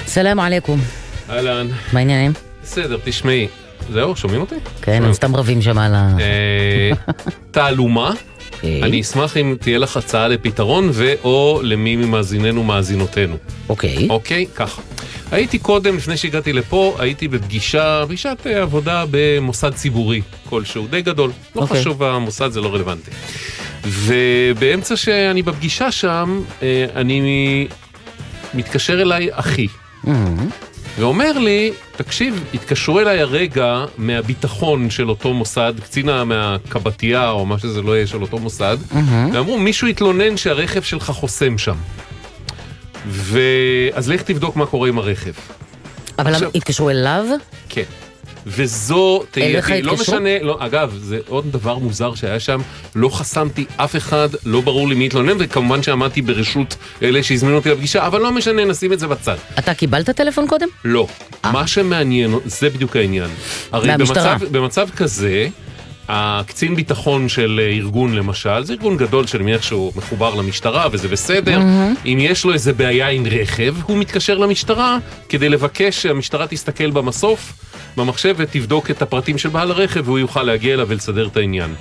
סלאם עליכום. אהלן. מה העניינים? בסדר, תשמעי. זהו, שומעים אותי? כן, הם סתם רבים שם על ה... תעלומה. אני אשמח אם תהיה לך הצעה לפתרון ואו למי ממאזיננו מאזינותינו. אוקיי, ככה. הייתי קודם, לפני שהגעתי לפה, הייתי בפגישת עבודה במוסד ציבורי כלשהו, די גדול. לא חשוב המוסד, זה לא רלוונטי. ובאמצע שאני בפגישה שם, אני מתקשר אליי אחי. ואומר לי, תקשיב, התקשרו אליי הרגע מהביטחון של אותו מוסד, קצינה מהקבטיה או מה שזה לא יהיה של אותו מוסד, ואמרו, מישהו התלונן שהרכב שלך חוסם שם. אז לך תבדוק מה קורה עם הרכב. אבל התקשרו אליו? כן. וזו תהייתי, לא משנה, לא, אגב, זה עוד דבר מוזר שהיה שם, לא חסמתי אף אחד, לא ברור לי מי התלונן, וכמובן שעמדתי ברשות אלה שהזמינו אותי לפגישה, אבל לא משנה, נשים את זה בצד. אתה קיבלת טלפון קודם? לא. מה שמעניין, זה בדיוק העניין. הרי במצב כזה, הקצין ביטחון של ארגון למשל, זה ארגון גדול של מניח שהוא מחובר למשטרה וזה בסדר, אם יש לו איזה בעיה עם רכב, הוא מתקשר למשטרה כדי לבקש שהמשטרה תסתכל במסוף, במחשב ותבדוק את הפרטים של בעל הרכב והוא יוכל להגיע אליו ולסדר את העניין.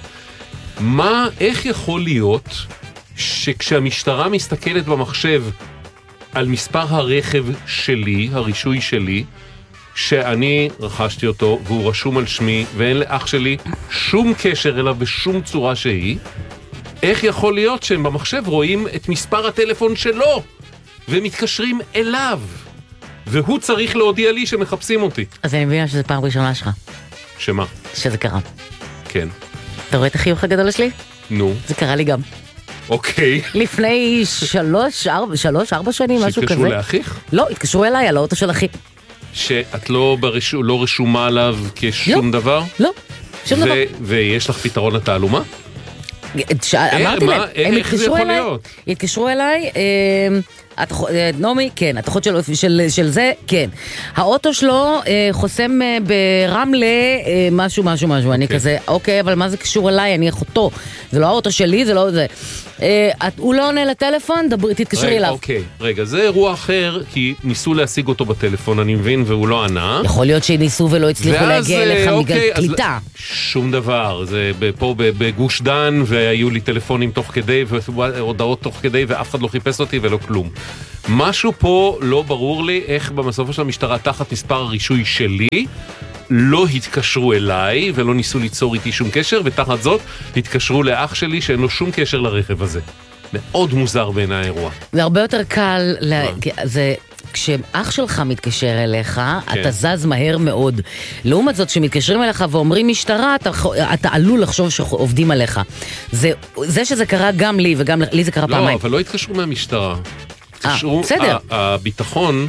איך יכול להיות שכשהמשטרה מסתכלת במחשב על מספר הרכב שלי, הרישוי שלי, שאני רכשתי אותו והוא רשום על שמי ואין לאח שלי שום קשר אליו בשום צורה שהיא, איך יכול להיות שהם במחשב רואים את מספר הטלפון שלו ומתקשרים אליו והוא צריך להודיע לי שמחפשים אותי? אז אני מבינה שזה פעם ראשונה שלך. שמה? שזה קרה. כן. אתה רואה את החיוך הגדול שלי? נו. זה קרה לי גם. אוקיי. לפני 3-4 שנים, משהו כזה. שהתקשרו לאחיך? לא, התקשרו אליי על האוטו של אחי. שאת לא רשומה עליו כשום דבר? לא, שום דבר. ויש לך פתרון לתעלומה? אמרתי להם, הם התקשרו אליי, נעמי, כן, התחות של זה, כן. האוטו שלו חוסם ברמלה משהו, אני כזה, אוקיי, אבל מה זה קשור אליי? אני אחותו, זה לא האוטו שלי, זה לא זה. הוא לא עונה לטלפון, תתקשרי אליו. אוקיי, רגע, זה אירוע אחר, כי ניסו להשיג אותו בטלפון, אני מבין, והוא לא ענה. יכול להיות שניסו ולא הצליחו להגיע אליך בגלל קליטה. שום דבר, זה פה בגוש דן, והיו לי טלפונים תוך כדי, והודעות תוך כדי, ואף אחד לא חיפש אותי ולא כלום. משהו פה לא ברור לי איך במסופו של המשטרה תחת מספר הרישוי שלי לא התקשרו אליי ולא ניסו ליצור איתי שום קשר, ותחת זאת התקשרו לאח שלי שאין לו שום קשר לרכב הזה. מאוד מוזר בין האירוע. זה הרבה יותר קל, כשאח שלך מתקשר אליך, אתה זז מהר מאוד. לעומת זאת, שמתקשרים אליך ואומרים משטרה, אתה עלול לחשוב שעובדים עליך. זה שזה קרה גם לי, וגם לי זה קרה פעמיים. לא, אבל לא התקשרו מהמשטרה. התקשרו, הביטחון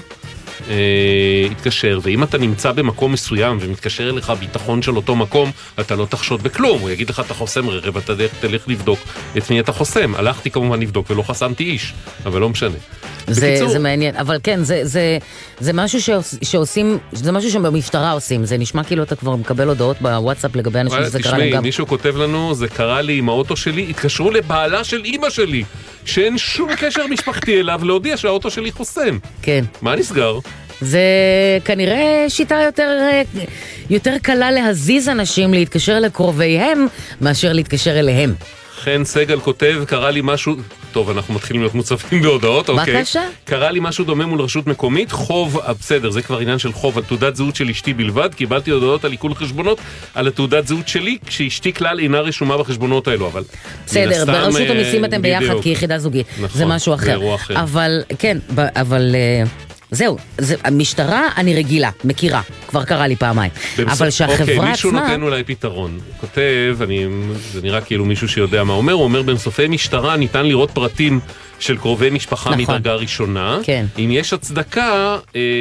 התקשר, ואם אתה נמצא במקום מסוים ומתקשר אליך הביטחון של אותו מקום, אתה לא תחשוד בכלום. הוא יגיד לך, אתה חוסם רכב, אתה תלך לבדוק את מי אתה חוסם. הלכתי כמובן לבדוק ולא חסמתי איש, אבל לא משנה. זה מעניין, אבל כן, זה משהו שעושים, זה משהו שבמשטרה עושים, זה נשמע כאילו אתה כבר מקבל הודעות בוואטסאפ לגבי אנשים שזה קרה להם גם. מישהו כותב לנו, זה קרה לי עם האוטו שלי, התקשרו לבעלה של אמא שלי, שאין שום קשר משפחתי אליו, להודיע שהאוטו שלי חוסם. כן. מה נסגר? זה כנראה שיטה יותר קלה להזיז אנשים להתקשר לקרוביהם, מאשר להתקשר אליהם. חן סגל כותב, קרה לי משהו, טוב, אנחנו מתחילים להיות מוצפים בהודעות, אוקיי. בבקשה. קרה לי משהו דומה מול רשות מקומית, חוב, בסדר, זה כבר עניין של חוב, על תעודת זהות של אשתי בלבד, קיבלתי הודעות על עיקול חשבונות, על התעודת זהות שלי, כשאשתי כלל אינה רשומה בחשבונות האלו, אבל... בסדר, ברשות המיסים אתם ביחד כיחידה זוגית, זה משהו אחר. אבל, כן, אבל... זהו, המשטרה אני רגילה, מכירה, כבר קרה לי פעמיים. אבל שהחברה עצמה... אוקיי, מישהו נותן אולי פתרון. הוא כותב, זה נראה כאילו מישהו שיודע מה אומר, הוא אומר, במסופי משטרה ניתן לראות פרטים של קרובי משפחה מדרגה ראשונה. כן. אם יש הצדקה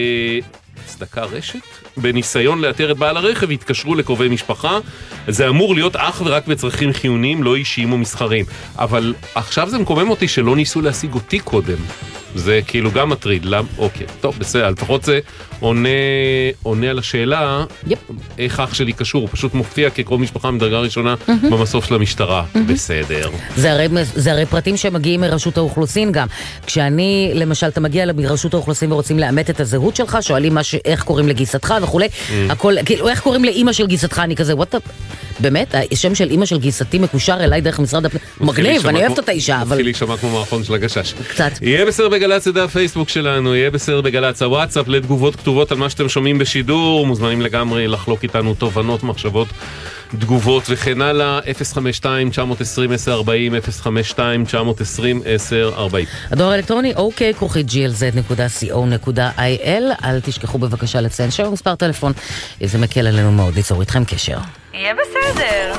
רשת, בניסיון לאתר את בעל הרכב, התקשרו לקרובי משפחה. זה אמור להיות אך ורק בצרכים חיוניים, לא אישיים או מסחריים. אבל עכשיו זה מקומם אותי שלא ניסו להשיג אותי קודם. זה כאילו גם מטריד. אוקיי, טוב, בסדר, לפחות זה עונה על השאלה, איך אח שלי קשור, הוא פשוט מופיע כקרוב משפחה מדרגה ראשונה במסוף של המשטרה. בסדר. זה הרי פרטים שמגיעים מרשות האוכלוסין גם. כשאני, למשל, אתה מגיע מרשות האוכלוסין ורוצים לאמת את הזהות שלך, שואלים איך קוראים לגיסתך וכו', הכל, כאילו, איך קוראים לאמא של גיסתך, אני כזה, באמת, השם של אמא של גיסתי מקושר אליי דרך משרד הפנים. מגניב, אני אוהבת את האישה, אבל... מתחיל להישמע כמו מערכון של הגשש. קצת. יהיה בסדר בגלץ, זה הפייסבוק שלנו, יהיה בסדר בגלץ הוואטסאפ לתגובות כתובות על מה שאתם שומעים בשידור, מוזמנים לגמרי לחלוק איתנו תובנות, מחשבות, תגובות וכן הלאה, 052-920-1040, 052-920-1040. הדואר האלקטרוני, ok@glz.co.il. אל תשכחו בבקשה לציין שם מספר טלפון, זה מקל עלינו מאוד ליצור איתכם קשר. יהיה בסדר.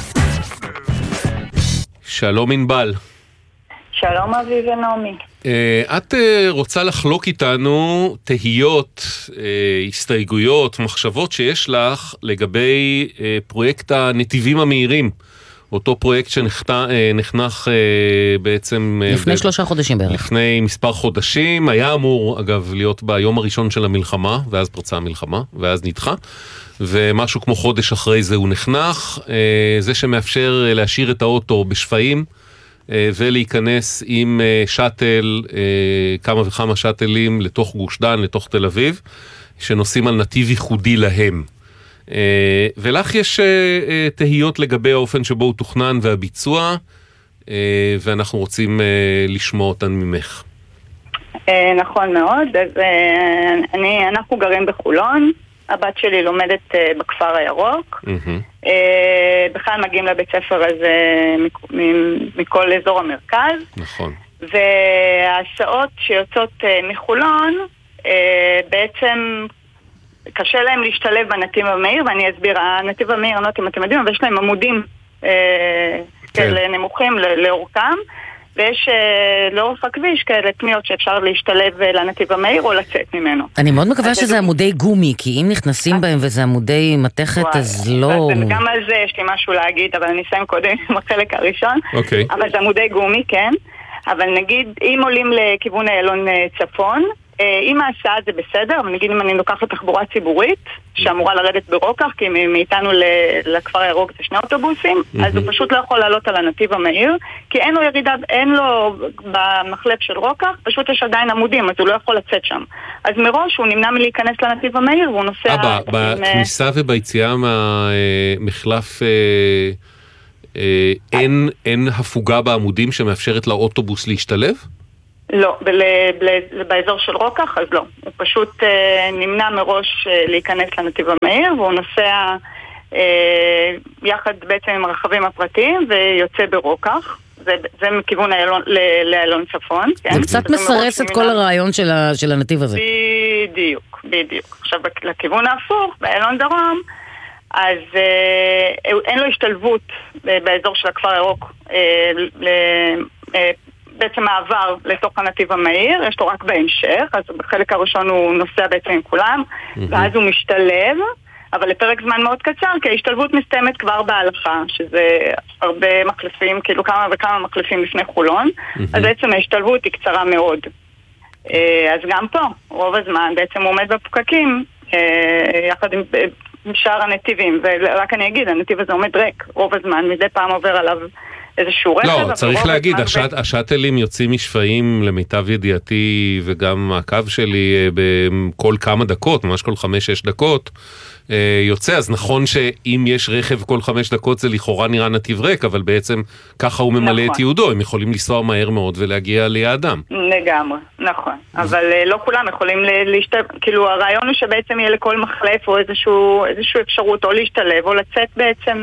שלום ענבל. שלום אבי ונעמי. את רוצה לחלוק איתנו תהיות, הסתייגויות, מחשבות שיש לך לגבי פרויקט הנתיבים המהירים, אותו פרויקט שנחנך בעצם... לפני 3 חודשים בערך. לפני מספר חודשים, היה אמור אגב להיות ביום הראשון של המלחמה, ואז פרצה המלחמה, ואז נדחה, ומשהו כמו חודש אחרי זה הוא נחנך, זה שמאפשר להשאיר את האוטו בשפעים, ולהיכנס עם שטל, כמה וכמה שטלים לתוך גוש דן, לתוך תל אביב, שנוסעים על נתיב ייחודי להם. ולך יש תהיות לגבי האופן שבו הוא תוכנן והביצוע, ואנחנו רוצים לשמוע אותן ממך. נכון מאוד, אז אנחנו גרים בחולון, הבת שלי לומדת בכפר הירוק, בכלל מגיעים לבית ספר הזה מכל אזור המרכז. נכון. וההסעות שיוצאות מחולון, בעצם קשה להם להשתלב בנתיב המהיר, ואני אסביר, הנתיב המהיר, אני לא יודעת אם אתם יודעים, אבל יש להם עמודים כאלה נמוכים לאורכם, ויש לאורך הכביש כאלה פניות שאפשר להשתלב לנתיב המהיר או לצאת ממנו. אני מאוד מקווה שזה עמודי גומי, כי אם נכנסים בהם וזה עמודי מתכת, אז לא... גם על זה יש לי משהו להגיד, אבל אני אסיים קודם עם החלק הראשון. אבל זה עמודי גומי, כן. אבל נגיד, אם עולים לכיוון איילון צפון, אם ההסעה זה בסדר, אבל נגיד אם אני לוקחת תחבורה ציבורית, שאמורה לרדת ברוקח, כי מאיתנו לכפר הירוק זה 2 אוטובוסים, אז הוא פשוט לא יכול לעלות על הנתיב המהיר, כי אין לו ירידה, אין לו במחלף של רוקח, פשוט יש עדיין עמודים, אז הוא לא יכול לצאת שם. אז מראש הוא נמנע מלהיכנס לנתיב המהיר, והוא נוסע... בכניסה וביציאה מהמחלף אין הפוגה בעמודים שמאפשרת לאוטובוס להשתלב? לא, באזור של רוקח, אז לא. הוא פשוט נמנע מראש להיכנס לנתיב המהיר, והוא נוסע יחד בעצם עם הרכבים הפרטיים ויוצא ברוקח. זה מכיוון לאיילון צפון. זה קצת מסרס את כל הרעיון של הנתיב הזה. בדיוק. עכשיו, לכיוון ההפוך, באיילון דרום, אז אין לו השתלבות באזור של הכפר הירוק בעצם מעבר לתוך הנתיב המהיר, יש לו רק בהמשך, אז בחלק הראשון הוא נוסע בעצם עם כולם, ואז הוא משתלב, אבל לפרק זמן מאוד קצר, כי ההשתלבות מסתיימת כבר בהלכה, שזה הרבה מחלפים, כאילו כמה וכמה מחלפים לפני חולון, אז בעצם ההשתלבות היא קצרה מאוד. אז גם פה, רוב הזמן בעצם הוא עומד בפקקים, יחד עם שאר הנתיבים, ורק אני אגיד, הנתיב הזה עומד ריק, רוב הזמן, מדי פעם עובר עליו איזשהו רכב. לא, צריך להגיד, השאטלים יוצאים משפעים למיטב ידיעתי, וגם מעקב שלי בכל כמה דקות, ממש כל 5-6 דקות, יוצא. אז נכון שאם יש רכב כל 5 דקות זה לכאורה נראה נתיב ריק, אבל בעצם ככה הוא ממלא את יהודו, הם יכולים לנסוע מהר מאוד ולהגיע ליעדם. לגמרי, נכון. אבל לא כולם יכולים להשתלב, כאילו הרעיון הוא שבעצם יהיה לכל מחלף או איזשהו אפשרות או להשתלב או לצאת בעצם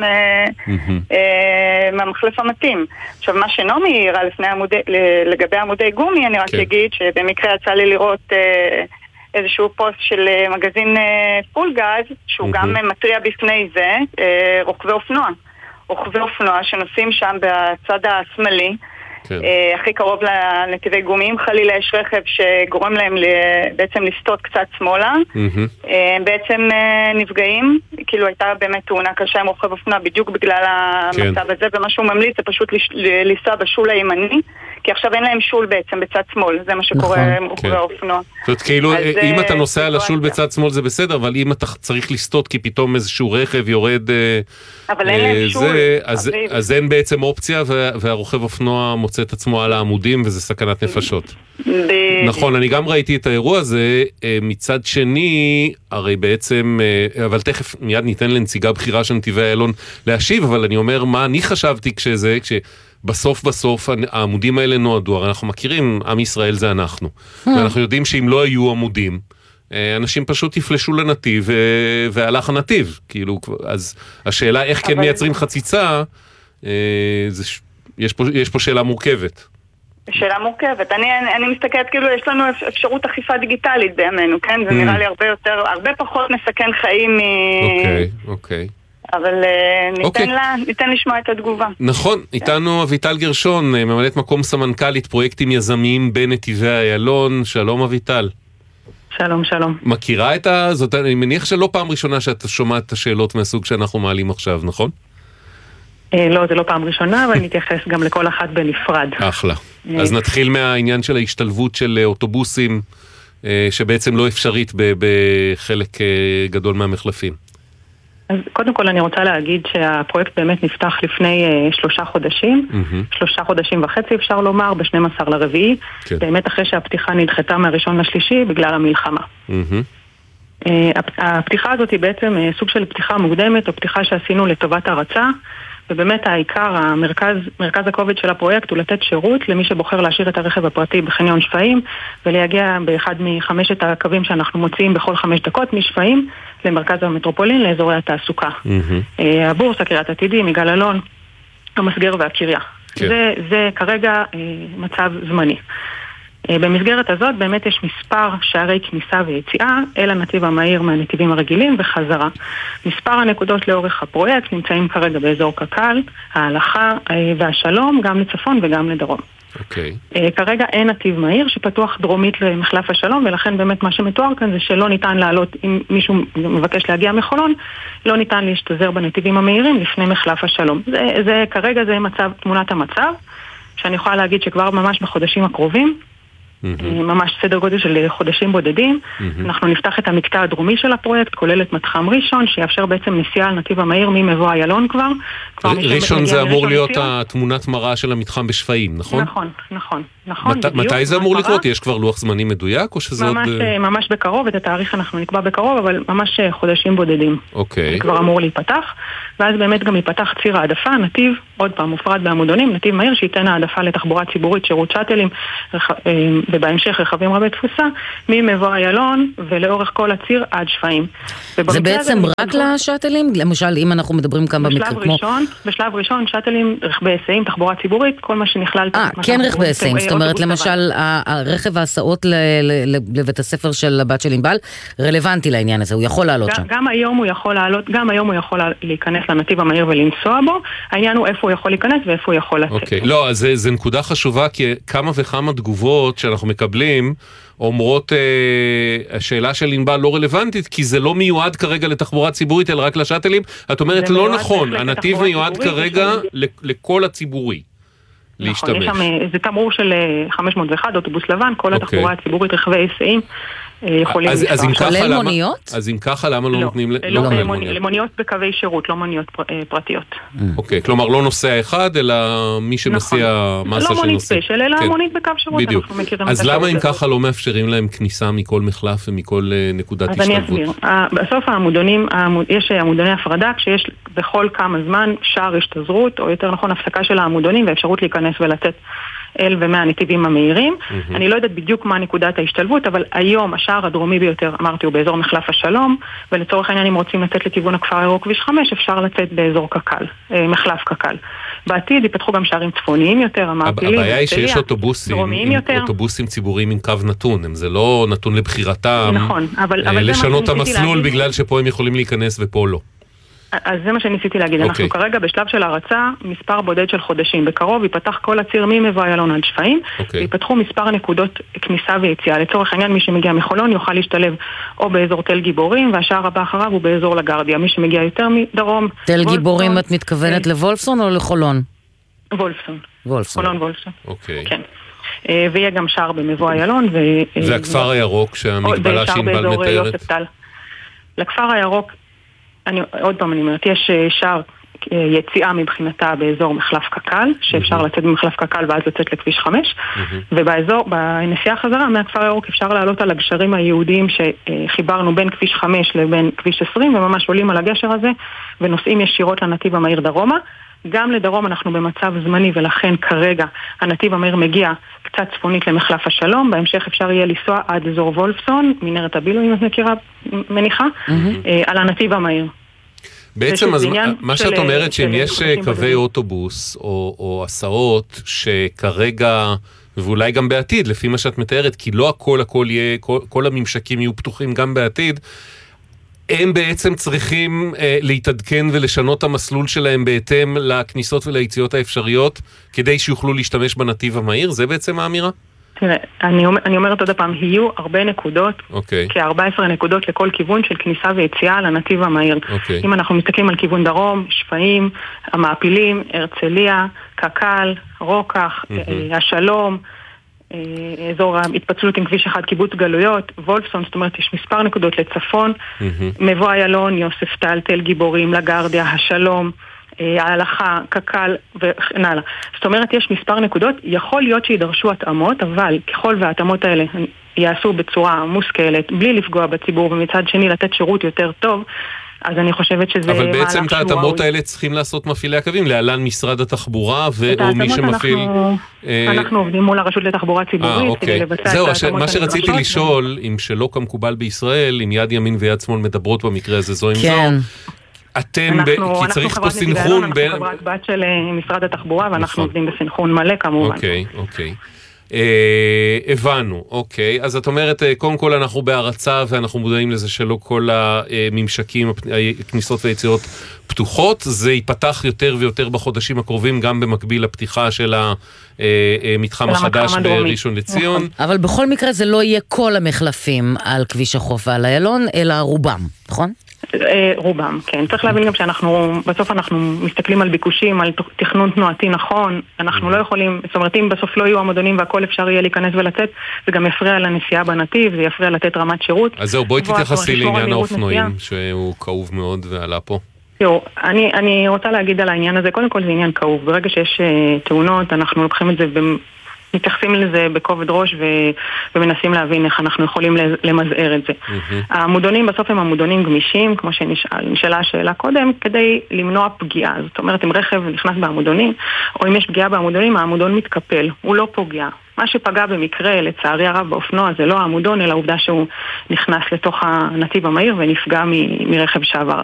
מהמחלף המתאים. עכשיו מה שנעמי הראה לגבי עמודי גומי, אני רק אגיד שבמקרה יצא לי לראות איזשהו פוסט של מגזין פול גז, שהוא גם מטריע בפני זה, רוכבי אופנוע שנוסעים שם בצד השמאלי, הכי קרוב לנתיבי גומיים, חלילה יש רכב שגורם להם בעצם לסטות קצת שמאלה, הם בעצם נפגעים, כאילו הייתה באמת תאונה קשה עם רוכב אופנוע בדיוק בגלל המצב הזה, ומה שהוא ממליץ זה פשוט לנסוע בשול הימני, כי עכשיו אין להם שול בעצם בצד שמאל, זה מה שקורה עם רוכבי האופנוע. זאת אומרת, כאילו, אם אתה נוסע על השול בצד שמאל זה בסדר, אבל אם אתה צריך לסטות כי פתאום איזשהו רכב יורד, אבל אין להם שול, אז אין בעצם אופציה, והרוכב אופנוע מוצא את עצמו על העמודים, וזה סכנת נפשות. נכון, אני גם ראיתי את האירוע הזה, מצד שני, הרי בעצם, אבל תכף מיד ניתן לנציגה בחירה של נתיבי איילון להשיב, אבל אני אומר מה אני חשבתי בסוף העמודים האלה נועדו, הרי אנחנו מכירים, עם ישראל זה אנחנו, ואנחנו יודעים שאם לא היו עמודים, אנשים פשוט יפלשו לנתיב, והלך הנתיב, כאילו, אז השאלה איך כן מייצרים חציצה, יש פה שאלה מורכבת. שאלה מורכבת, אני מסתכלת כאילו יש לנו אפשרות אכיפה דיגיטלית בימינו, כן? זה נראה לי הרבה פחות מסכן חיים אוקיי. אבל ניתן לשמוע את התגובה. נכון, איתנו אביטל גרשון, ממלאת מקום סמנכ"לית פרויקטים יזמיים בנתיבי איילון. שלום אביטל. שלום, שלום. מכירה זאת, אני מניח שלא פעם ראשונה שאתה שומעת את השאלות מהסוג שאנחנו מעלים עכשיו, נכון? לא, זה לא פעם ראשונה, אבל נתייחס גם לכל אחת בנפרד. אחלה. אז נתחיל מהעניין של ההשתלבות של אוטובוסים, שבעצם לא אפשרית בחלק גדול מהמחלפים. אז קודם כל אני רוצה להגיד שהפרויקט באמת נפתח לפני 3 חודשים, 3 חודשים וחצי אפשר לומר, ב-12 לרביעי, באמת אחרי שהפתיחה נדחתה מהראשון לשלישי בגלל המלחמה. הפתיחה הזאת היא בעצם סוג של פתיחה מוקדמת, או פתיחה שעשינו לטובת הרצה, ובאמת העיקר, מרכז הכובד של הפרויקט הוא לתת שירות למי שבוחר להשאיר את הרכב הפרטי בחניון שפיים, ולהגיע באחד מ5 הקווים שאנחנו מוציאים בכל 5 דקות משפיים למרכז המטרופולין, לאזורי התעסוקה. הבורסה, קריית עתידים, יגאל אלון, המסגר והקריה. זה כרגע מצב זמני. במסגרת הזאת באמת יש מספר שערי כניסה ויציאה אל הנתיב המהיר מהנתיבים הרגילים וחזרה. מספר הנקודות לאורך הפרויקט נמצאים כרגע באזור קק"ל, ההלכה והשלום, גם לצפון וגם לדרום. כרגע אין נתיב מהיר שפתוח דרומית למחלף השלום, ולכן באמת מה שמתואר כאן זה שלא ניתן לעלות, אם מישהו מבקש להגיע מחולון, לא ניתן להשתזר בנתיבים המהירים לפני מחלף השלום. כרגע זה תמונת המצב, שאני יכולה להגיד שכבר ממש בחודשים הקרובים, ממש סדר גודל של חודשים בודדים, אנחנו נפתח את המקטע הדרומי של הפרויקט, כולל את מתחם ראשון, שיאפשר בעצם נסיעה על נתיב המהיר ממבוא איילון כבר. ראשון זה אמור להיות התמונת מראה של המתחם בשפיים, נכון? נכון. מתי זה אמור לקרות? יש כבר לוח זמנים מדויק או שזה עוד... ממש בקרוב, את התאריך אנחנו נקבע בקרוב, אבל ממש חודשים בודדים. אוקיי. כבר אמור להיפתח, ואז באמת גם ייפתח ציר העדפה, נתיב, עוד פעם מופרד בעמודונים, נתיב מהיר שייתן העדפה לתחבורה ציבורית, שירות שאטלים, ובהמשך רכבים רבי תפוסה, ממבוא איילון ולאורך כל הציר עד שפיים. זה בעצם רק לשאטלים? למשל, אם אנחנו מדברים כאן במקרה כמו... בשלב ראשון, שאטלים, רכבי היסעים, תחבורה ציבורית, כל מה שנכלל... כן רכבי היסעים, זאת אומרת, למשל, הרכב ההסעות לבית הספר של הבת של ענבל, רלוונטי לעניין הזה, הוא יכול לעלות שם. גם היום הוא יכול לעלות, גם היום הוא יכול להיכנס לנתיב המהיר ולנסוע בו, העניין הוא איפה הוא יכול להיכנס ואיפה הוא יכול לצאת. אוקיי, לא, אז זה נקודה חשובה, כי כמה וכמה תגובות שאנחנו מקבלים, אומרות, השאלה של ענבל לא רלוונטית, כי זה לא מיועד כרגע לתחבורה ציבורית, אלא רק לשאטלים. את אומרת, לא נכון, הנתיב מיועד כרגע לכל הציבורי. נכון, זה תמרור של 501, אוטובוס לבן, כל התחבורה הציבורית, רכבי היסעים, יכולים כולל מוניות? אז אם ככה, למה לא נותנים... לא, למוניות בקווי שירות, לא מוניות פרטיות. אוקיי, כלומר לא נוסע אחד, אלא מי שמסיע מסה של נוסעים. לא מונית ספיישל, אלא מונית בקו שירות. בדיוק. אז למה אם ככה לא מאפשרים להם כניסה מכל מחלף ומכל נקודת השתלבות? אז אני אסביר. בסוף העמודונים, יש עמודוני הפרדה, כשיש בכל כמה זמן שער השתזרות, או יותר נכון הפסקה של העמודונים, ואפשרות להיכנס ולצאת אל ומהנתיבים המהירים. אני לא יודעת בדיוק מה נקודת ההשתלבות, אבל היום השער הדרומי ביותר, אמרתי, הוא באזור מחלף השלום, ולצורך העניין אם רוצים לצאת לכיוון הכפר הירוק כביש 5, אפשר לצאת באזור קק"ל, מחלף קק"ל. בעתיד ייפתחו גם שערים צפוניים יותר, אמרתי לי, הבעיה היא שיש אוטובוסים ציבוריים עם קו נתון, זה לא נתון לבחירתם, נכון, אבל לשנות את המסלול בגלל שפה הם יכולים להיכנס ופה לא. אז זה מה שניסיתי להגיד, אנחנו כרגע בשלב של הרצה, מספר בודד של חודשים, בקרוב ייפתח כל הציר ממבוא איילון עד שפיים, ויפתחו מספר נקודות כניסה ויציאה, לצורך העניין מי שמגיע מחולון יוכל להשתלב או באזור תל גיבורים, והשאר הבא אחריו הוא באזור לגרדיה, מי שמגיע יותר מדרום. תל גיבורים את מתכוונת לוולפסון או לחולון? וולפסון. חולון וולפסון. אוקיי. כן. ויהיה גם שער במבוא איילון. והכפר הירוק שהמגבלה שענבל מתארת? לכפר הירוק, עוד פעם אני אומרת, יש שער יציאה מבחינתה באזור מחלף קקל, שאפשר לצאת במחלף קקל ואז לצאת לכביש 5, בנסיעה חזרה מהכפר הירוק אפשר לעלות על הגשרים היהודיים שחיברנו בין כביש 5 לבין כביש 20, וממש עולים על הגשר הזה ונוסעים ישירות לנתיב המהיר דרומה. גם לדרום אנחנו במצב זמני, ולכן כרגע הנתיב המהיר מגיע קצת צפונית למחלף השלום, בהמשך אפשר יהיה לנסוע עד אזור וולפסון, מנהרת הבילו אם את מכירה, מניחה, על הנתיב המהיר. בעצם מה שאת אומרת שאם יש קווי אוטובוס או הסעות שכרגע, ואולי גם בעתיד, לפי מה שאת מתארת, כי לא הכל יהיה, כל הממשקים יהיו פתוחים גם בעתיד, הם בעצם צריכים להתעדכן ולשנות המסלול שלהם בהתאם לכניסות וליציאות האפשריות, כדי שיוכלו להשתמש בנתיב המהיר? זה בעצם האמירה? תראה, אני אומרת עוד הפעם, יהיו הרבה נקודות, כ-14 נקודות לכל כיוון של כניסה ויציאה לנתיב המהיר. אם אנחנו מסתכלים על כיוון דרום, שפיים, המעפילים, הרצליה, קקל, רוקח, השלום, אזור ההתפצלות עם כביש 1, קיבוץ גלויות, וולפסון, זאת אומרת יש מספר נקודות לצפון, מבוא איילון, יוסף טל, תל גיבורים, לגרדיה, השלום, ההלכה, קקל ונעלה. זאת אומרת יש מספר נקודות, יכול להיות שידרשו התאמות, אבל ככל וההתאמות האלה יעשו בצורה מושכלת, בלי לפגוע בציבור, ומצד שני לתת שירות יותר טוב, אז אני חושבת שזה... אבל בעצם את ההתאמות האלה צריכים לעשות מפעילי הקווים, להלן משרד התחבורה או מי שמפעיל... אנחנו עובדים מול הרשות לתחבורה ציבורית כדי לבצע את ההתאמות. זהו, מה שרציתי לשאול, אם שלא כמקובל בישראל, אם יד ימין ויד שמאל מדברות במקרה הזה זו עם זו, אתם, כי צריך פה סנכרון בין... אנחנו חברת בת של משרד התחבורה, ואנחנו עובדים בסנכרון מלא כמובן. אוקיי. הבנו, אוקיי. אז את אומרת, קודם כל אנחנו בהרצה ואנחנו מודעים לזה שלא כל הממשקים, הכניסות והיציאות פתוחות. זה ייפתח יותר ויותר בחודשים הקרובים, גם במקביל לפתיחה של המתחם החדש בראשון לציון. אבל בכל מקרה זה לא יהיה כל המחלפים על כביש החוף ועל איילון, אלא רובם, נכון? רובם, כן. צריך להבין גם בסוף אנחנו מסתכלים על ביקושים, על תכנון תנועתי נכון, אנחנו לא יכולים, זאת אומרת, אם בסוף לא יהיו המודונים והכל אפשר יהיה להיכנס ולצאת, זה גם יפריע לנסיעה בנתיב, זה יפריע לתת רמת שירות. אז זהו, בואי תתייחסי לעניין האופנועים, שהוא כאוב מאוד ועלה פה. תראו, אני רוצה להגיד על העניין הזה, קודם כל זה עניין כאוב, ברגע שיש תאונות, אנחנו לוקחים את זה מתייחסים לזה בכובד ראש ומנסים להבין איך אנחנו יכולים למזער את זה. המודונים בסוף הם המודונים גמישים, כמו שנשאלה השאלה קודם, כדי למנוע פגיעה. זאת אומרת, אם רכב נכנס בעמודונים, או אם יש פגיעה בעמודונים, העמודון מתקפל, הוא לא פוגע. מה שפגע במקרה, לצערי הרב באופנוע, זה לא העמודון, אלא העובדה שהוא נכנס לתוך הנתיב המהיר ונפגע מרכב שעבר.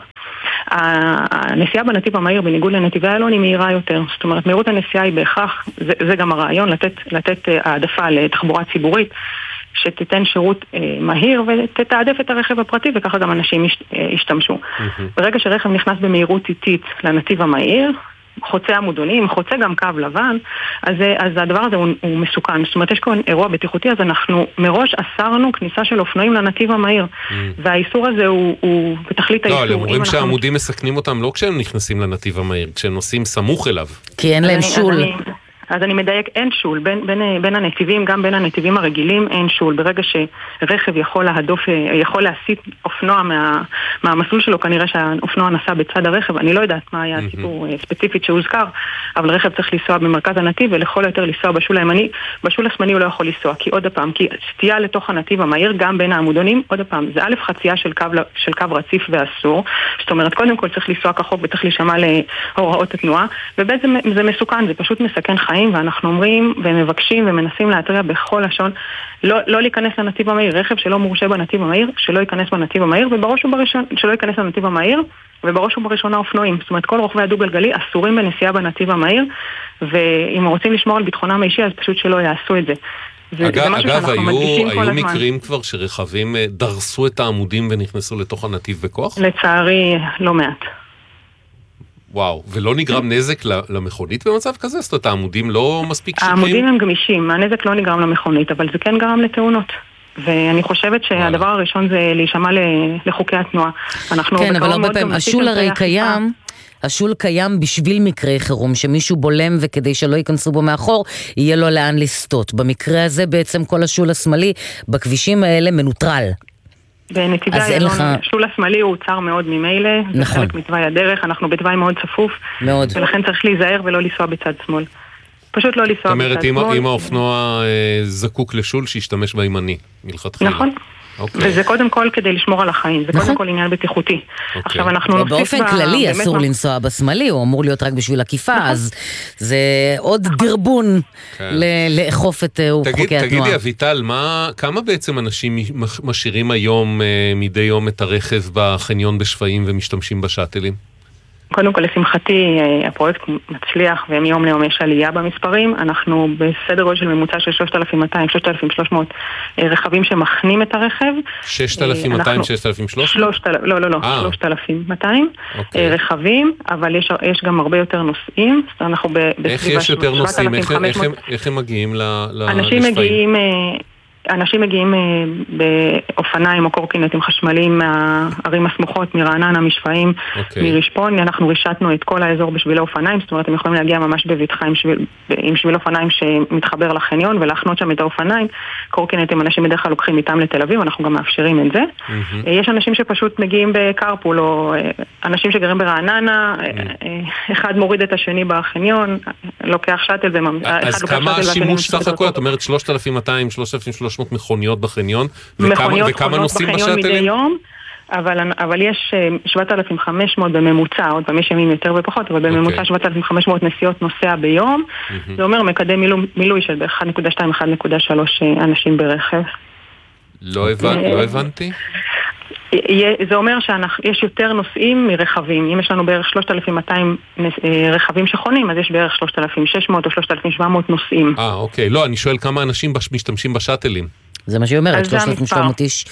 הנסיעה בנתיב המהיר בניגוד לנתיבי איילון היא מהירה יותר. זאת אומרת, מהירות הנסיעה היא בהכרח, זה גם הרעיון, לתת העדפה לתחבורה ציבורית, שתיתן שירות מהיר ותתעדף את הרכב הפרטי, וככה גם אנשים ישתמשו. ברגע שרכב נכנס במהירות איטית לנתיב המהיר, חוצה עמודונים, חוצה גם קו לבן, אז הדבר הזה הוא מסוכן. זאת אומרת, יש כאן אירוע בטיחותי, אז אנחנו מראש אסרנו כניסה של אופנועים לנתיב המהיר, והאיסור הזה הוא בתכלית האיסור. לא, אומרים שהעמודים מסכנים אותם לא כשהם נכנסים לנתיב המהיר, כשהם נוסעים סמוך אליו. כי אין להם שול. אז אני מדייק, אין שול, בין הנתיבים, גם בין הנתיבים הרגילים אין שול. ברגע שרכב יכול להסיט אופנוע מהמסלול שלו, כנראה שהאופנוע נסע בצד הרכב, אני לא יודעת מה היה הסיפור ספציפית שהוזכר, אבל רכב צריך לנסוע במרכז הנתיב, ולכל היותר לנסוע בשול הימני. בשול השמאלי הוא לא יכול לנסוע, כי עוד הפעם, כי סטייה לתוך הנתיב המהיר, גם בין העמודונים, עוד הפעם, זה א' חצייה של קו רציף ואסור. זאת אומרת, קודם כל צריך לנסוע כחוק וצריך להישמע להוראות התנועה, ובעצם זה מסוכן, זה פשוט מסכן חיים, ואנחנו אומרים ומבקשים ומנסים להתריע בכל לשון לא להיכנס לנתיב המהיר. רכב שלא מורשה בנתיב המהיר, שלא ייכנס בנתיב המהיר, שלא ייכנס לנתיב המהיר, ובראש ובראשונה אופנועים. זאת אומרת, כל רוכבי הדו-גלגלי אסורים בנסיעה בנתיב המהיר, ואם רוצים לשמור על ביטחונם האישי, אז פשוט שלא יעשו את זה. אגב, היו מקרים כבר שרכבים דרסו את העמודים ונכנסו לתוך הנתיב בכוח? לצערי, לא מעט. וואו, ולא נגרם נזק למכונית במצב כזה? זאת אומרת, העמודים לא מספיק שטחים? העמודים הם גמישים, הנזק לא נגרם למכונית, אבל זה כן גרם לתאונות. ואני חושבת שהדבר הראשון זה להישמע לחוקי התנועה. כן, אבל הרבה פעמים, השול הרי קיים, השול קיים בשביל מקרי חירום, שמישהו בולם וכדי שלא ייכנסו בו מאחור, יהיה לו לאן לסטות. במקרה הזה בעצם כל השול השמאלי בכבישים האלה מנוטרל. בנתיבי איילון, השול השמאלי הוא צר מאוד ממילא, זה חלק מתוואי הדרך, אנחנו בתוואי מאוד צפוף, ולכן צריך להיזהר ולא לנסוע בצד שמאל. פשוט לא לנסוע בצד שמאל. זאת אומרת, אם האופנוע זקוק לשול, שישתמש בימני, מלכתחילה. נכון. וזה קודם כל כדי לשמור על החיים, זה קודם כל עניין בטיחותי. עכשיו אנחנו נוסיף באופן כללי אסור לנסוע בשמאלי, הוא אמור להיות רק בשביל עקיפה, אז זה עוד דרבון לאכוף את חוקי התנועה. תגידי אביטל, כמה בעצם אנשים משאירים היום מדי יום את הרכב בחניון בשפיים ומשתמשים בשאטלים? קודם כל, לשמחתי, הפרויקט מצליח, ומיום ליום יש עלייה במספרים. אנחנו בסדר גודל של ממוצע של 3,200, 3,300 רכבים שמכנים את הרכב. 6,200, 6,300? לא, 3,200 רכבים, אבל יש גם הרבה יותר נוסעים. איך יש יותר נוסעים? איך הם מגיעים לשפיים? אנשים מגיעים באופניים או קורקינטים חשמליים מהערים הסמוכות, מרעננה, משפעים, מרשפון. אנחנו רישתנו את כל האזור בשבילי אופניים, זאת אומרת, הם יכולים להגיע ממש בבטחה עם שביל אופניים שמתחבר לחניון ולהחנות שם את האופניים. קורקינטים אנשים בדרך כלל לוקחים איתם לתל אביב, אנחנו גם מאפשרים את זה. יש אנשים שפשוט מגיעים בקרפול, או אנשים שגרים ברעננה, אחד מוריד את השני בחניון, לוקח שאטל אז כמה השימוש סך הכל? את אומרת 3,200, 3,300 מכוניות בחניון, וכמה נוסעים בשאטלים? אבל יש 7,500 בממוצע, עוד פעם יש ימים יותר ופחות, אבל בממוצע 7,500 נסיעות נוסע ביום, זה אומר מקדם מילוי של 1.2-1.3 אנשים ברכב. לא הבנתי? זה אומר שיש יותר נוסעים מרכבים. אם יש לנו בערך 3,200 רכבים שחונים, אז יש בערך 3,600 או 3,700 נוסעים. אוקיי. לא, אני שואל כמה אנשים משתמשים בשאטלים. זה מה שהיא אומרת, 3,700 איש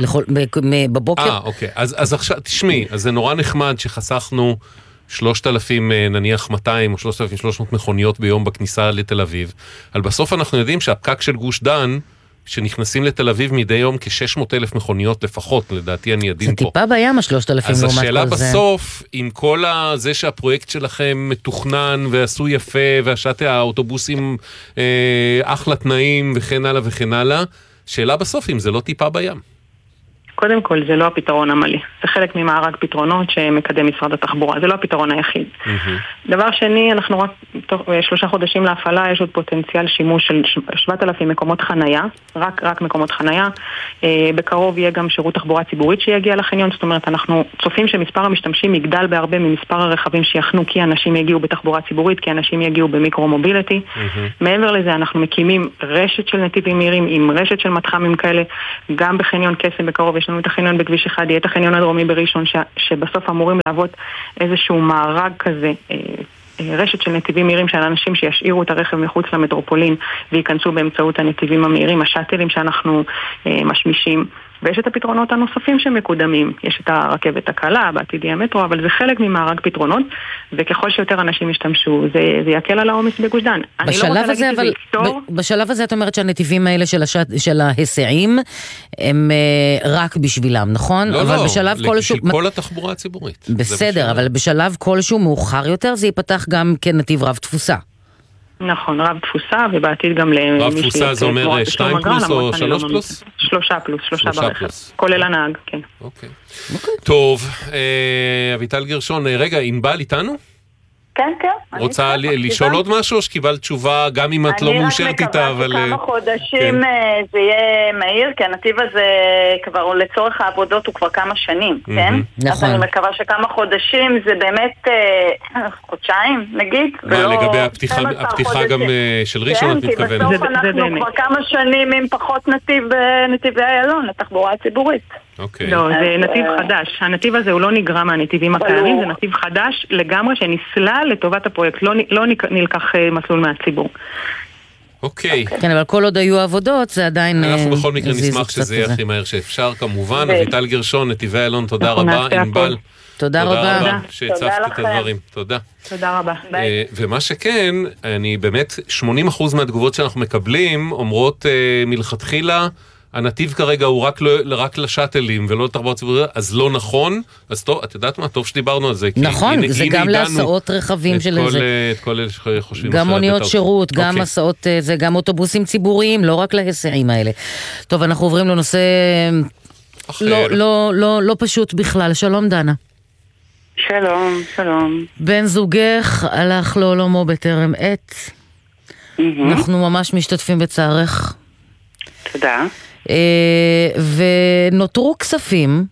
בבוקר. אוקיי. אז עכשיו, תשמעי, אז זה נורא נחמד שחסכנו 3,000, נניח 200 או 3,300 מכוניות ביום בכניסה לתל אביב. אבל בסוף אנחנו יודעים שהפקק של גוש דן, שנכנסים לתל אביב מדי יום כ-600,000 מכוניות לפחות, לדעתי אני עדין פה. זה טיפה בים, 3,000 לעומת כל זה. אז השאלה בסוף, עם כל זה שהפרויקט שלכם מתוכנן ועשו יפה, האוטובוסים אחלה תנאים וכן הלאה וכן הלאה, שאלה בסוף אם זה לא טיפה בים. קודם כל, זה לא הפתרון המלא. זה חלק ממארג פתרונות שמקדם משרד התחבורה. זה לא הפתרון היחיד. דבר שני, אנחנו רק תוך 3 חודשים להפעלה, יש עוד פוטנציאל שימוש של 7,000 מקומות חנייה, רק מקומות חנייה. בקרוב יהיה גם שירות תחבורה ציבורית שיגיע לחניון, זאת אומרת, אנחנו צופים שמספר המשתמשים יגדל בהרבה ממספר הרכבים שיחנו, כי אנשים יגיעו בתחבורה ציבורית, כי אנשים יגיעו במיקרו-מוביליטי. מעבר לזה, אנחנו מקימים רשת של נתיבים מהירים, עם רשת של מתחמים כאלה, גם בחניון קסם בקרוב יש לנו את החניון בכביש 1, יהיה את החניון הדרומי בראשון, שבסוף אמורים לעבוד איזשהו מארג כזה, רשת של נתיבים מהירים של אנשים שישאירו את הרכב מחוץ למטרופולין וייכנסו באמצעות הנתיבים המהירים, השאטלים שאנחנו משמישים. ויש את הפתרונות הנוספים שמקודמים. יש את הרכבת הקלה, בעתיד יהיה המטרו, אבל זה חלק ממארג פתרונות, וככל שיותר אנשים ישתמשו, זה יקל על העומס בגוש דן. בשלב הזה את אומרת שהנתיבים האלה של ההיסעים, הם רק בשבילם, נכון? לא, בשביל כל התחבורה הציבורית. בסדר, אבל בשלב כלשהו מאוחר יותר, זה ייפתח גם כנתיב רב תפוסה. נכון, רב תפוסה, ובעתיד גם רב תפוסה זה אומר 2 פלוס או 3 פלוס? 3 פלוס, 3 ברכב, כולל הנהג, כן. אוקיי. טוב, אביטל גרשון, רגע, ענבל איתנו? כן, כן. רוצה לשאול עוד משהו, או שקיבלת תשובה, גם אם את לא מאושרת איתה, אבל... אני רק מקווה שכמה חודשים זה יהיה מהיר, כי הנתיב הזה כבר לצורך העבודות הוא כבר כמה שנים, כן? אז אני מקווה שכמה חודשים זה באמת חודשיים, נגיד. לגבי הפתיחה גם של ראשון, את מתכוונת? כן, כי בסוף אנחנו כבר כמה שנים עם פחות נתיבי איילון, לתחבורה הציבורית. לא, זה נתיב חדש. הנתיב הזה הוא לא נגרע מהנתיבים הקיימים, זה נתיב חדש לגמרי שנסלל לטובת הפרויקט, לא נלקח מסלול מהציבור. אוקיי. כן, אבל כל עוד היו עבודות, זה עדיין... אנחנו בכל מקרה נשמח שזה יהיה הכי מהר שאפשר, כמובן. אביטל גרשון, נתיבי איילון, תודה רבה. ענבל, תודה רבה. שהצפת את הדברים. תודה. תודה רבה. ומה שכן, אני באמת, 80% מהתגובות שאנחנו מקבלים, אומרות מלכתחילה, הנתיב כרגע הוא רק לשאטלים ולא לתחבורה ציבורית, אז לא נכון. אז טוב, את יודעת מה? טוב שדיברנו על זה. נכון, זה גם להסעות רכבים של זה. את כל אלה שחושבים. גם מוניות שירות, גם הסעות, זה גם אוטובוסים ציבוריים, לא רק להיסעים האלה. טוב, אנחנו עוברים לנושא לא פשוט בכלל. שלום דנה. שלום, שלום. בן זוגך הלך לעולמו בטרם עת. אנחנו ממש משתתפים בצערך. תודה. ונותרו כספים,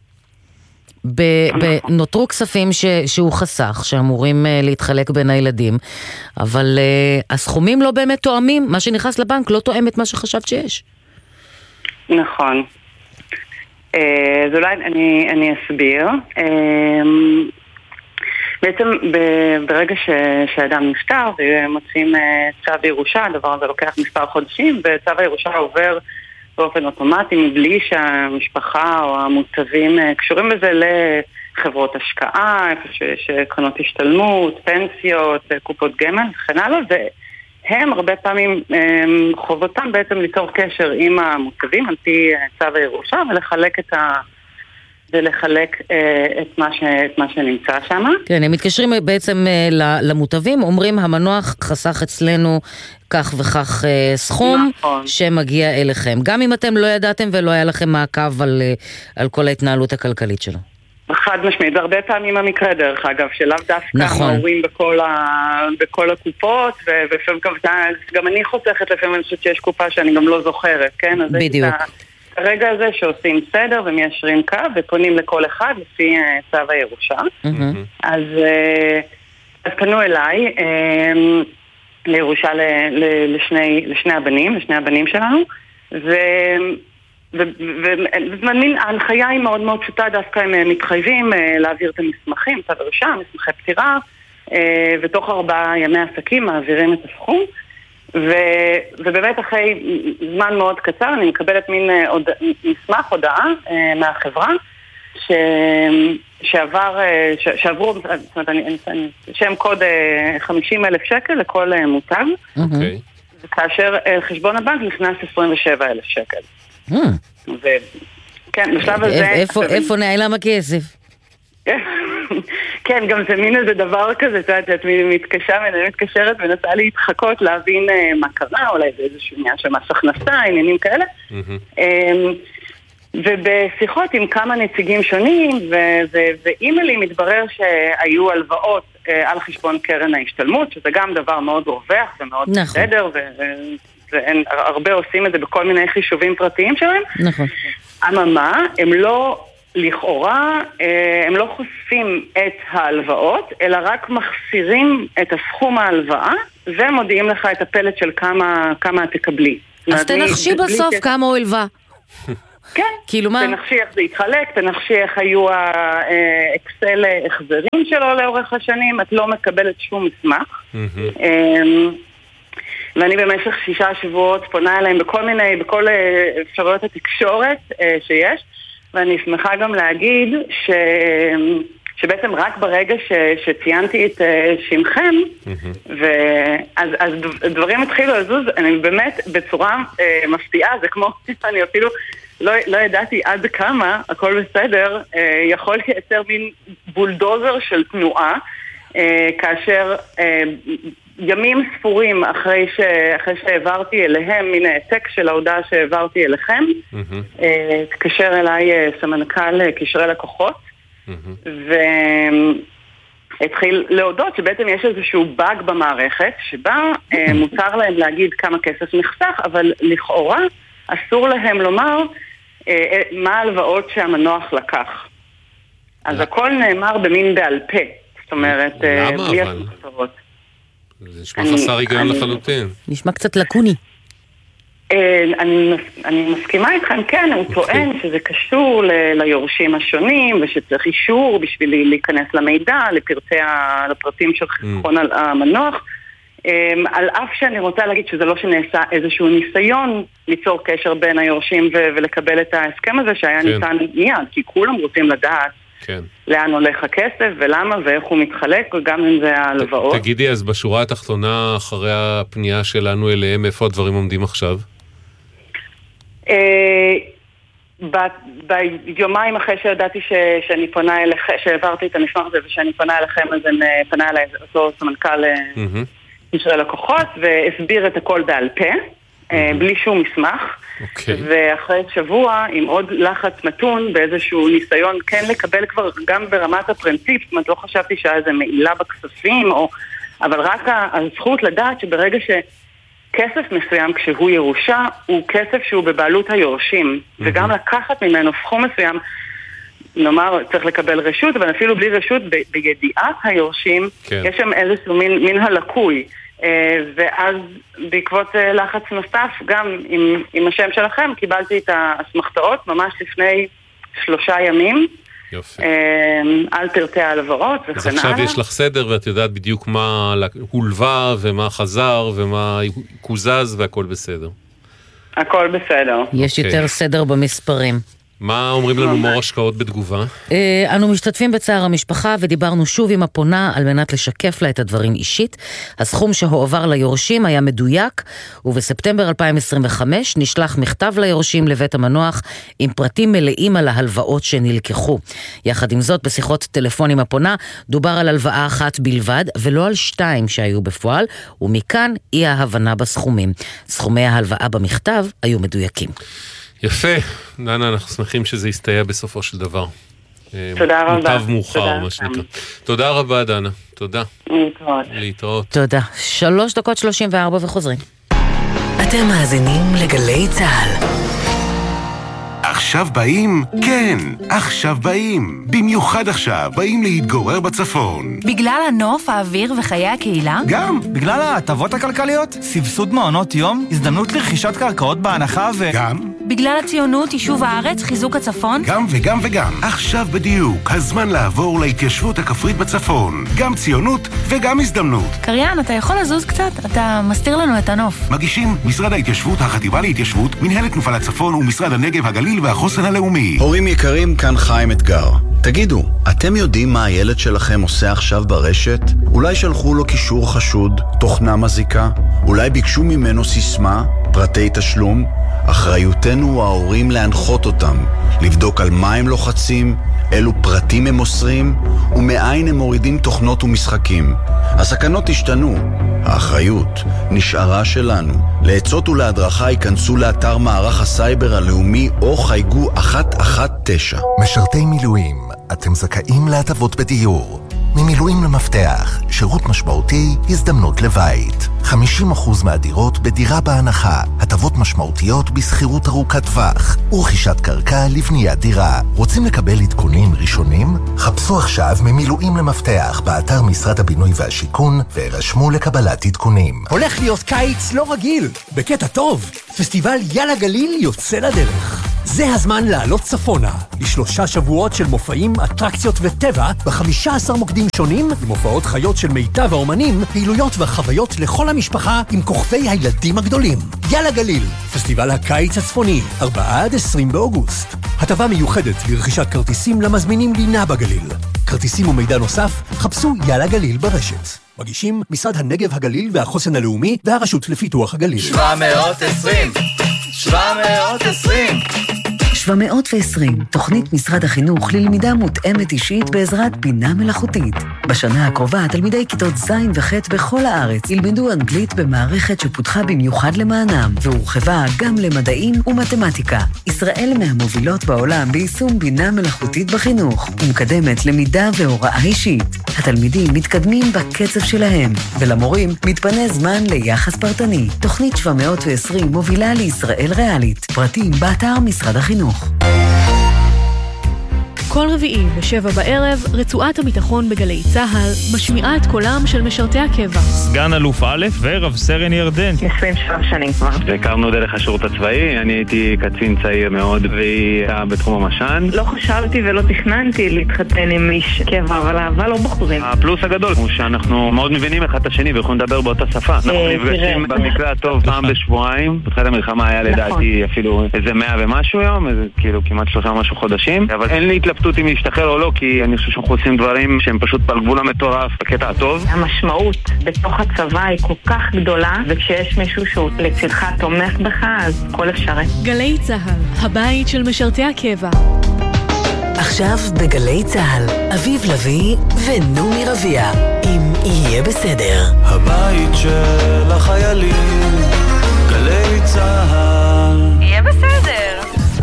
נותרו כספים שהוא חסך, שאמורים להתחלק בין הילדים, אבל הסכומים לא באמת תואמים, מה שנכנס לבנק לא תואם את מה שחשבת שיש. נכון. אז אולי אני אסביר. בעצם ברגע שהאדם נפטר ומוצאים צו ירושה, הדבר הזה לוקח מספר חודשים, וצו הירושה עובר באופן אוטומטי מבלי שהמשפחה או המוטבים קשורים בזה לחברות השקעה, איפה שיש קרנות השתלמות, פנסיות, קופות גמל וכן הלאה, והם הרבה פעמים חובתם בעצם ליצור קשר עם המוטבים על פי צו הירושה ולחלק את מה שנמצא שם. כן, הם מתקשרים בעצם למוטבים, אומרים המנוח חסך אצלנו כך וכך סכום שמגיע אליכם. גם אם אתם לא ידעתם ולא היה לכם מעקב על כל ההתנהלות הכלכלית שלו. חד משמעית, והרבה פעמים המקרה דרך אגב, שלאו דווקא ההורים בכל הקופות, וגם אני חוסכת לפעמים, אני חושבת שיש קופה שאני גם לא זוכרת, כן? בדיוק. הרגע הזה שעושים סדר ומיישרים קו ופונים לכל אחד לפי צו הירושה. אז פנו אליי לירושה לשני הבנים שלנו, ומין ההנחיה היא מאוד מאוד פשוטה, דווקא הם מתחייבים להעביר את המסמכים, צו הירושה, מסמכי פטירה, ותוך 4 ימי עסקים מעבירים את הסכום. ובאמת אחרי זמן מאוד קצר אני מקבלת מין מסמך, הודעה מהחברה שעברו, זאת אומרת, שם קוד 50,000 שקל לכל מוטב, וכאשר חשבון הבנק נכנס 27,000 שקל. וכן, בשלב הזה... איפה נעלם הכסף? כן, גם זה מין איזה דבר כזה, שאת מתקשרת ונסעה להתחקות להבין מה קרה, אולי זה איזשהו עניין של מס הכנסה, עניינים כאלה. ובשיחות עם כמה נציגים שונים ואימיילים מתברר שהיו הלוואות על חשבון קרן ההשתלמות, שזה גם דבר מאוד רווח ומאוד בסדר, והרבה עושים את זה בכל מיני חישובים פרטיים שלהם. נכון. אממה, הם לא... לכאורה, הם לא חושפים את ההלוואות, אלא רק מחסירים את הסכום ההלוואה, ומודיעים לך את הפלט של כמה תקבלי. אז תנחשי בסוף כמה הוא הלווה. כן, תנחשי איך זה יתחלק, תנחשי איך היו האקסל החזרים שלו לאורך השנים, את לא מקבלת שום מסמך. ואני במשך 6 שבועות פונה אליהם בכל אפשרויות התקשורת שיש, ואני שמחה גם להגיד שבעצם רק ברגע שציינתי את שמכם, אז דברים התחילו לזוז, אני באמת בצורה מפתיעה, זה כמו, אני אפילו לא ידעתי עד כמה, הכל בסדר, יכול לייצר מין בולדוזר של תנועה, כאשר ימים ספורים אחרי שהעברתי אליהם, מן העתק של ההודעה שהעברתי אליכם, תקשר אליי סמנכ"ל קשרי לקוחות, והתחיל להודות שבעצם יש איזשהו באג במערכת, שבה מותר להם להגיד כמה כסף נחסך, אבל לכאורה אסור להם לומר מה ההלוואות שהמנוח לקח. אז הכל נאמר במין בעל פה, זאת אומרת, בלי הספרות. זה נשמע חסר היגיון לחלוטין. נשמע קצת לקוני. אני מסכימה איתכם, כן, הוא טוען שזה קשור ליורשים השונים, ושצריך אישור בשביל להיכנס למידע, לפרטים של חסכון המנוח, על אף שאני רוצה להגיד שזה לא שנעשה איזשהו ניסיון ליצור קשר בין היורשים ולקבל את ההסכם הזה שהיה ניתן מיד, כי כולם רוצים לדעת לאן הולך הכסף ולמה ואיך הוא מתחלק, וגם אם זה הלוואות. תגידי, אז בשורה התחתונה, אחרי הפנייה שלנו אליהם, איפה הדברים עומדים עכשיו? ביומיים אחרי שידעתי שאני פונה אליכם, שהעברתי את המסמך הזה ושאני פונה אליכם, אז אני פנה אליי אותו סמנכ"ל של לקוחות והסביר את הכל בעל פה, בלי שום מסמך. ואחרי שבוע עם עוד לחץ מתון באיזשהו ניסיון כן לקבל כבר גם ברמת הפרינציפ, זאת אומרת לא חשבתי שהיה איזה מעילה בכספים, אבל רק הזכות לדעת שברגע כסף מסוים כשהוא ירושה הוא כסף שהוא בבעלות היורשים, וגם לקחת ממנו סכום מסוים, נאמר צריך לקבל רשות, אבל אפילו בלי רשות בידיעת היורשים יש שם איזשהו מין הלקוי, ואז בעקבות לחץ נוסף גם עם השם שלכם קיבלתי את האסמכתאות ממש לפני 3 ימים. יופי. על פרטי ההלוואות וכן אז עכשיו יש לך סדר ואת יודעת בדיוק מה הולווה ומה חזר ומה קוזז והכל בסדר. הכל בסדר. יש יותר סדר במספרים. מה אומרים לנו מור השקעות בתגובה? אנו משתתפים בצער המשפחה ודיברנו שוב עם הפונה על מנת לשקף לה את הדברים אישית. הסכום שהועבר ליורשים היה מדויק, ובספטמבר 2025 נשלח מכתב ליורשים לבית המנוח עם פרטים מלאים על ההלוואות שנלקחו. יחד עם זאת, בשיחות טלפון עם הפונה דובר על הלוואה אחת בלבד ולא על 2 שהיו בפועל, ומכאן אי ההבנה בסכומים. סכומי ההלוואה במכתב היו מדויקים. יפה, דנה, אנחנו שמחים שזה יסתייע בסופו של דבר. תודה רבה. מוטב מאוחר, מה שנקרא. תודה רבה, דנה. תודה. להתראות. תודה. 3:34 וחוזרים. אתם מאזינים לגלי צהל. עכשיו באים? כן, עכשיו באים. במיוחד עכשיו באים להתגורר בצפון. בגלל הנוף, האוויר וחיי הקהילה? גם. בגלל ההטבות הכלכליות, סבסוד מעונות יום, הזדמנות לרכישת קרקעות בהנחה גם. בגלל הציונות, יישוב הארץ, חיזוק הצפון? גם וגם וגם. עכשיו בדיוק, הזמן לעבור להתיישבות הכפרית בצפון. גם ציונות וגם הזדמנות. קריין, אתה יכול לזוז קצת? אתה מסתיר לנו את הנוף. מגישים משרד ההתיישבות, החטיבה להתיישבות, מנהלת תנופה לצפון ומשרד הנגב, הגליל והחוסן הלאומי. הורים יקרים, כאן חיים אתגר. תגידו, אתם יודעים מה הילד שלכם עושה עכשיו ברשת? אולי שלחו לו קישור חשוד, תוכנה מזיקה? אולי ביקשו ממנו סיסמה, פרטי תשלום? אחריותנו ההורים להנחות אותם, לבדוק על מה הם לוחצים, אילו פרטים הם מוסרים, ומאין הם מורידים תוכנות ומשחקים. הסכנות השתנו, האחריות נשארה שלנו. לעצות ולהדרכה ייכנסו לאתר מערך הסייבר הלאומי או חייגו 119. משרתי מילואים, אתם זכאים להטבות בדיור. ממילואים למפתח, שירות משמעותי, הזדמנות לבית. 50% מהדירות בדירה בהנחה, הטבות משמעותיות בסחירות ארוכת טווח, ורכישת קרקע לבניית דירה. רוצים לקבל עדכונים ראשונים? חפשו עכשיו ממילואים למפתח באתר משרד הבינוי והשיכון, והירשמו לקבלת עדכונים. הולך להיות קיץ לא רגיל, בקטע טוב. פסטיבל יאללה גליל יוצא לדרך. זה הזמן לעלות צפונה, ל3 שבועות של מופעים, אטרקציות וטבע, ב15 מוקדים שונים, עם הופעות חיות של מיטב האומנים, פעילויות וחוויות לכל המשפחה עם כוכבי הילדים הגדולים. יאללה גליל, פסטיבל הקיץ הצפוני, 4-20 באוגוסט. הטבה מיוחדת לרכישת כרטיסים למזמינים לינה בגליל. כרטיסים ומידע נוסף, חפשו יאללה גליל ברשת. מגישים משרד הנגב, הגליל והחוסן הלאומי והרשות לפיתוח הגליל. 720 720, תוכנית משרד החינוך ללמידה מותאמת אישית בעזרת בינה מלאכותית. בשנה הקרובה, תלמידי כיתות ז' וח' בכל הארץ ילמדו אנגלית במערכת שפותחה במיוחד למענם, והורחבה גם למדעים ומתמטיקה. ישראל מהמובילות בעולם ביישום בינה מלאכותית בחינוך, ומקדמת למידה והוראה אישית. התלמידים מתקדמים בקצב שלהם, ולמורים מתפנה זמן ליחס פרטני. תוכנית 720 מובילה לישראל ריאלית. פרטים באתר משרד החינוך. כל רביעי ב7 בערב, רצועת הביטחון בגלי צהל משמיעה את קולם של משרתי הקבע. סגן אלוף א' ורב סרן ירדן. 23 שנים כבר. והכרנו דרך השירות הצבאי, אני הייתי קצין צעיר מאוד והיא היה בתחום המשן. לא חשבתי ולא תכננתי להתחתן עם איש קבע, אבל אהבה לא בחורים. הפלוס הגדול הוא שאנחנו מאוד מבינים אחד את השני ויכולים לדבר באותה שפה. אנחנו נפגשים במקרה הטוב פעם בשבועיים. בתחילת המלחמה היה לדעתי אפילו איזה 100 ומשהו יום, איזה כאילו כמעט 3 ומשהו חודשים. אבל אין לי התלבטות אם להשתחרר או לא, כי אני חושב שאנחנו עושים דברים שהם פשוט בגבול המטורף, בקטע הטוב. המשמעות בתוך הצבא היא כל כך גדולה, וכשיש מישהו שהוא לצדך תומך בך, אז כל אפשרי. גלי צהל, הבית של משרתי הקבע. עכשיו בגלי צהל, אביב לוי ונומי רביע, אם יהיה בסדר. הבית של החיילים, גלי צהל. יהיה בסדר.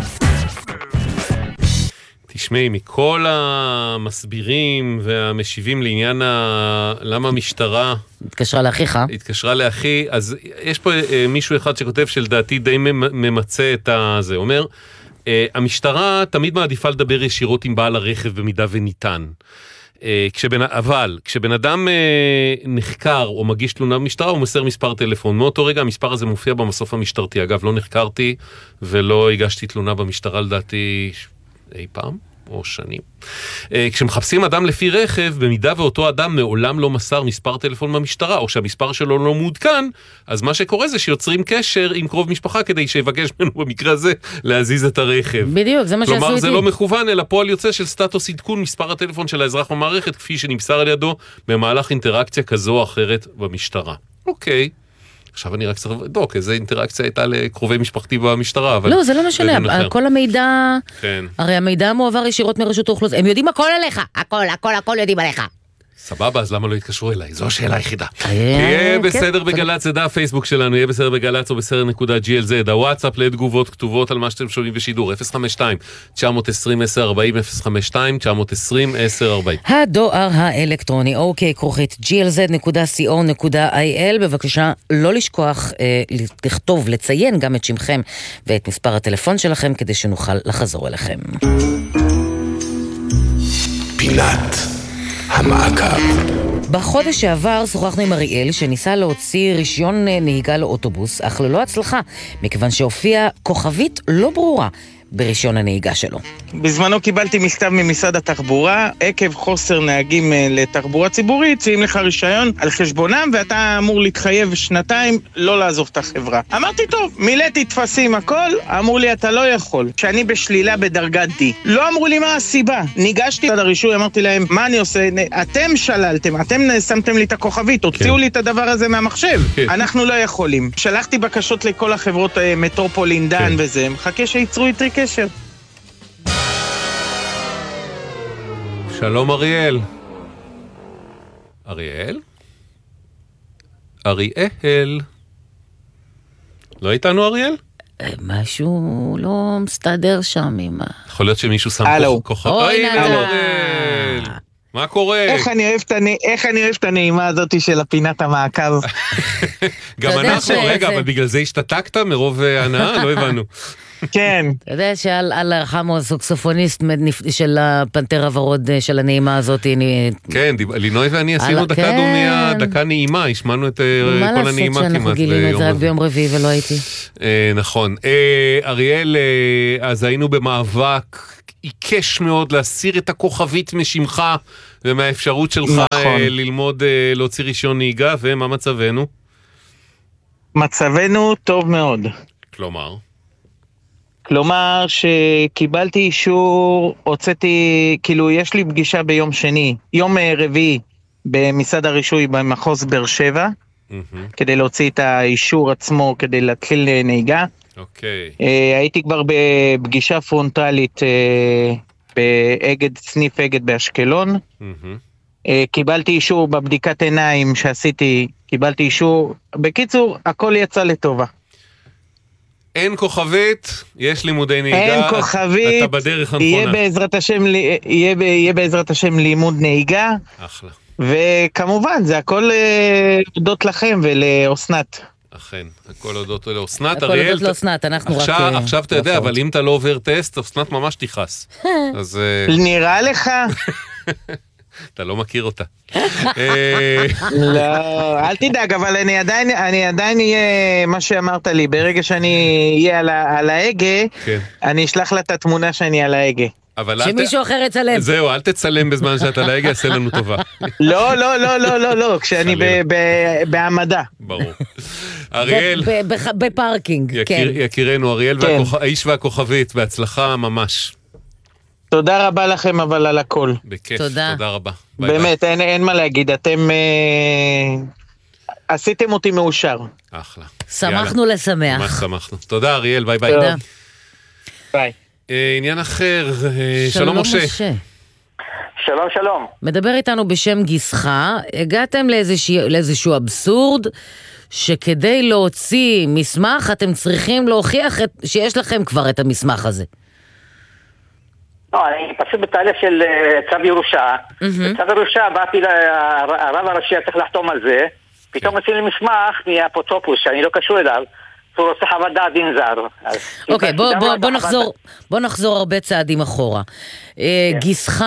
תשמעי, מכל המסבירים והמשיבים לעניין למה המשטרה התקשרה לאחיך. התקשרה לאחי, אז יש פה מישהו אחד שכותב שלדעתי די ממצא את זה. אומר, המשטרה תמיד מעדיפה לדבר ישירות עם בעל הרכב במידה וניתן. אבל כשבן אדם נחקר או מגיש תלונה במשטרה, הוא מוסר מספר טלפון. מאותו רגע המספר הזה מופיע במסוף המשטרתי. אגב, לא נחקרתי ולא הגשתי תלונה במשטרה לדעתי אי פעם או שנים. כשמחפשים אדם לפי רכב, במידה ואותו אדם מעולם לא מסר מספר טלפון במשטרה, או שהמספר שלו לא מעודכן, אז מה שקורה זה שיוצרים קשר עם קרוב משפחה, כדי שיבקש ממנו במקרה הזה להזיז את הרכב. בדיוק, זה מה שעשו איתי. כלומר, זה לא מכוון, אלא פועל יוצא של סטטוס עדכון מספר הטלפון של האזרח במערכת, כפי שנמסר על ידו במהלך אינטראקציה כזו או אחרת במשטרה. אוקיי. עכשיו אני רק צריך לבדוק איזה אינטראקציה הייתה לקרובי משפחתי במשטרה. לא, זה לא משנה, כל המידע, הרי המידע מועבר ישירות מרשות האוכלוסין, הם יודעים הכל עליך, הכל יודעים עליך. סבבה, אז למה לא התקשרו אליי? זו השאלה היחידה. יהיה בסדר בגלץ, זה דף פייסבוק שלנו, יהיה בסדר בגלץ או בסדר.glz, הוואטסאפ לתגובות כתובות על מה שאתם שומעים בשידור, 052-920-1040, 052-920-1040. הדואר האלקטרוני, ok@glz.co.il, בבקשה לא לשכוח לכתוב, לציין גם את שמכם ואת מספר הטלפון שלכם, כדי שנוכל לחזור אליכם. פינת המעקב. בחודש שעבר שוחחנו עם אריאל שניסה להוציא רישיון נהיגה לאוטובוס, אך ללא הצלחה, מכיוון שהופיעה כוכבית לא ברורה ברישיון הנהיגה שלו. בזמנו קיבלתי מכתב ממשרד התחבורה, עקב חוסר נהגים לתחבורה ציבורית, ציעים לך רישיון על חשבונם, ואתה אמור להתחייב 2 לא לעזוב את החברה. אמרתי, טוב, מילאתי תפסים הכל, אמרו לי, אתה לא יכול, שאני בשלילה בדרגת D. לא אמרו לי מה הסיבה. ניגשתי עד הרישוי, אמרתי להם, מה אני עושה? אתם שללתם, אתם שמתם לי את הכוכבית, הוציאו לי את הדבר הזה מהמחשב. אנחנו לא יכולים. שלחתי בקשות לכל החברות מטרופולין דן וזה, מחכה שיצרו איתי קשר. שלום אריאל. אריאל? אריאל? לא איתנו אריאל? משהו לא מסתדר שם עם יכול להיות שמישהו שם כוכב. אוי נדע. מה קורה? איך אני אוהב את הנעימה הזאת של הפינת המעקב. גם אנחנו, רגע, אבל בגלל זה השתתקת מרוב הנאה? לא הבנו. כן. אתה יודע שעל הרחמו הסוקסופוניסט של הפנתר הוורוד של הנעימה הזאת. כן, לינוי ואני עשינו דקה נעימה, השמענו את כל הנעימה כמעט. מה לעשות שאנחנו גילים את זה רק ביום רביעי ולא הייתי. נכון. אריאל, אז היינו במאבק עיקש מאוד להסיר את הכוכבית משמך ומהאפשרות שלך ללמוד להוציא רישיון נהיגה, ומה מצבנו? מצבנו טוב מאוד. כלומר שקיבלתי אישור, הוצאתי, כאילו יש לי פגישה ביום שני, יום רביעי במשרד הרישוי במחוז באר שבע, כדי להוציא את האישור עצמו, כדי להתחיל נהיגה. הייתי כבר בפגישה פרונטלית באגד, סניף אגד באשקלון. קיבלתי אישור בבדיקת עיניים שעשיתי, קיבלתי אישור. בקיצור, הכל יצא לטובה. אין כוכבית, יש לימודי נהיגה. אין כוכבית, אתה בדרך הנכונה. יהיה בעזרת השם לימוד נהיגה. אחלה. וכמובן, זה הכל הודות לכם ולאוסנת. אכן, הכל הודות לאסנת. הכל הודות לאסנת, אנחנו רק... עכשיו אתה יודע, אבל אם אתה לא עובר טסט, אסנת ממש תיחס. אז... נראה לך? אתה לא מכיר אותה. לא, אל תדאג, אבל אני עדיין אהיה, מה שאמרת לי, ברגע שאני אהיה על ההגה, אני אשלח לה את התמונה שאני על ההגה. שמישהו אחר יצלם. זהו, אל תצלם בזמן שאתה על ההגה, יעשה לנו טובה. לא, כשאני בעמדה. ברור. אריאל. בפארקינג, כן. יקירנו, אריאל, האיש והכוכבית, בהצלחה ממש. תודה רבה לכם אבל על הכל. בכיף, תודה רבה. באמת, אין מה להגיד, אתם עשיתם אותי מאושר. אחלה. שמחנו לשמח. ממש שמחנו. תודה אריאל, ביי ביי. תודה. ביי. עניין אחר, שלום משה. שלום. מדבר איתנו בשם גיסך, הגעתם לאיזשהו אבסורד, שכדי להוציא מסמך אתם צריכים להוכיח שיש לכם כבר את המסמך הזה. לא, אני פשוט בתהליך של צו ירושה. בצו ירושה באתי לרב הראשי, צריך לחתום על זה, פתאום עושים לי מסמך מהאפוטרופוס שאני לא קשור אליו, הוא רוצה חוות דעת דין זר. אוקיי, בוא נחזור הרבה צעדים אחורה. גיסך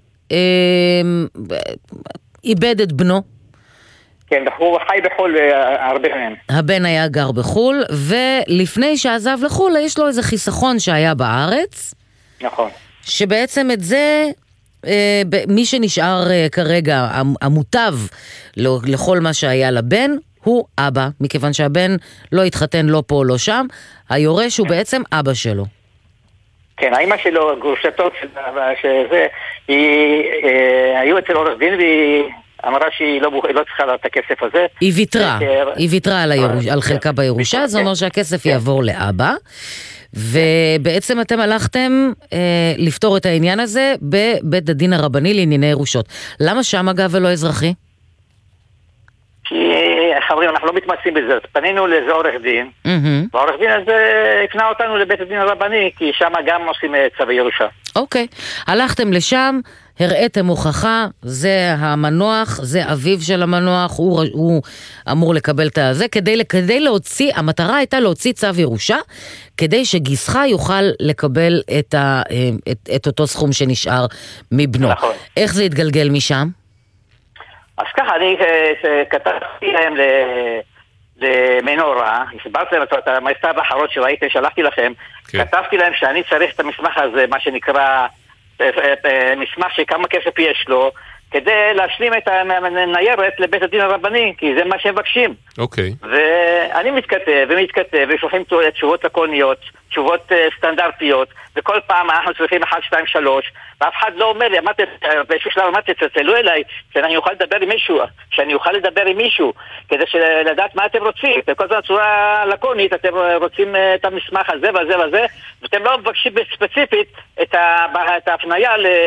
איבד את בנו. כן, הוא חי בחול הרבה מהם. הבן היה גר בחול, ולפני שעזב לחול יש לו איזה חיסכון שהיה בארץ. נכון. שבעצם את זה, מי שנשאר כרגע המוטב לכל מה שהיה לבן, הוא אבא, מכיוון שהבן לא התחתן לא פה לא שם, היורש הוא בעצם אבא שלו. כן, האמא שלו, גרושתו שזה, היו אצל עורך דין והיא אמרה שהיא לא צריכה את הכסף הזה. היא ויתרה על חלקה בירושה, זה אומר שהכסף יעבור לאבא. ובעצם אתם הלכתם לפתור את העניין הזה בבית הדין הרבני לענייני ירושות. למה שם אגב ולא אזרחי? כי חברים, אנחנו לא מתמצאים בזה. פנינו לאיזה עורך דין, והעורך דין הזה הפנה אותנו לבית הדין הרבני, כי שם גם עושים צווי ירושה. אוקיי, הלכתם לשם, הראיתם הוכחה, זה המנוח, זה אביו של המנוח, הוא אמור לקבל את זה, כדי להוציא, המטרה הייתה להוציא צו ירושה, כדי שגיסך יוכל לקבל את אותו סכום שנשאר מבנו. נכון. איך זה התגלגל משם? אז ככה, אני כתבתי להם למנורה, הסברתי להם את המכתב האחרון שראיתם, שלחתי לכם, כתבתי להם שאני צריך את המסמך הזה, מה שנקרא מסמך שכמה כסף יש לו, כדי להשלים את הניירת לבית הדין הרבני, כי זה מה שהם מבקשים. אוקיי. ואני מתכתב ושולחים תשובות לקוניות, תשובות סטנדרטיות, וכל פעם אנחנו צריכים 1, 2, 3, ואף אחד לא אומר לי, באיזשהו שלב אמרתי, תצלצלו אליי, שאני אוכל לדבר עם מישהו, כדי לדעת מה אתם רוצים. בכל זאת צורה לקונית, אתם רוצים את המסמך הזה וזה וזה, ואתם לא מבקשים ספציפית את ההפניה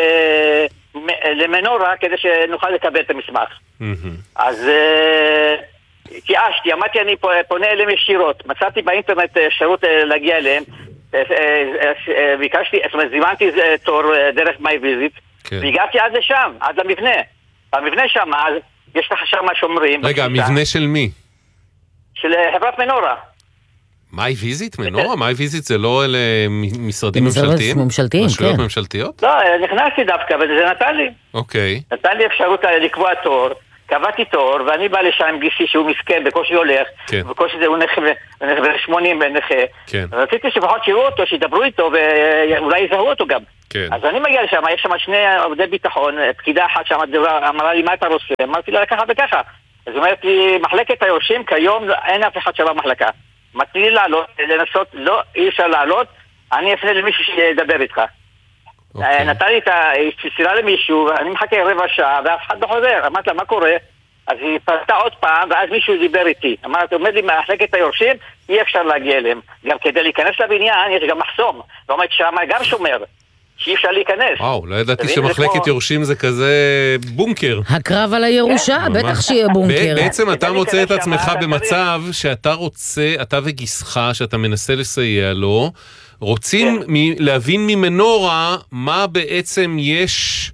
למנורה כדי שנוכל לקבל את המסמך. אז התייאשתי, אמרתי אני פונה אליהם ישירות, מצאתי באינטרנט אפשרות להגיע אליהם, ביקשתי, זאת אומרת, זימנתי תור דרך מי ויזיט, והגעתי עד לשם, עד למבנה. המבנה שם, יש לך שם שומרים. רגע, המבנה של מי? של חברת מנורה. מי ויזיט? מנורה? מי ויזיט זה לא משרדים ממשלתיים? רשויות ממשלתיות? לא, נכנסתי דווקא, וזה נתן לי. אוקיי. נתן לי אפשרות לקבוע תור, קבעתי תור, ואני בא לשם עם גיסי שהוא מסכן, בקושי הולך, בקושי זה הוא נכה 80 נכה. רציתי שפחות שיראו אותו, שידברו איתו, ואולי יזהו אותו גם. אז אני מגיע לשם, יש שם 2 עובדי ביטחון, פקידה אחת שם אמרה לי מה אתה רוצה? אמרתי לה ככה וככה. אז אומרת לי, מחלקת היורשים כיום אין אף אחד שבא מחלקה. אמרתי לי לעלות, לנסות, לא, אי אפשר לעלות, אני אפנה למישהו שידבר איתך. נתן לי את הסירה למישהו, אני מחכה רבע שעה, ואף אחד לא חוזר. אמרתי לה, מה קורה? אז היא פרטה עוד פעם, ואז מישהו דיבר איתי. אמרתי, עומד לי מחלקת היורשים, אי אפשר להגיע אליהם. גם כדי להיכנס לבניין, יש גם מחסום. ועומד שם גם שומר, שאי אפשר להיכנס. וואו, לא ידעתי שמחלקת יורשים זה כזה בונקר. הקרב על הירושה, בטח שיהיה בונקר. בעצם אתה מוצא את עצמך במצב שאתה רוצה, אתה וגיסך, שאתה מנסה לסייע לו, רוצים להבין ממנורה מה בעצם יש,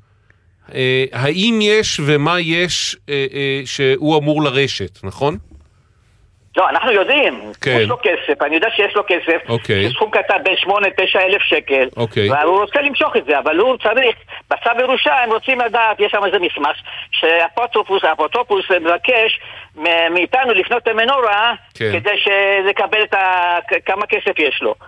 האם יש ומה יש שהוא אמור לרשת, נכון? לא, אנחנו יודעים, כן. יש לו כסף, אני יודע שיש לו כסף, סכום קטן בין 8-9 אלף שקל, והוא רוצה למשוך את זה, אבל הוא צריך, בצו ירושה הם רוצים לדעת, יש שם איזה מסמך, שהאפוטרופוס מבקש מאיתנו לפנות למנורה, כדי לקבל כמה כסף יש לו.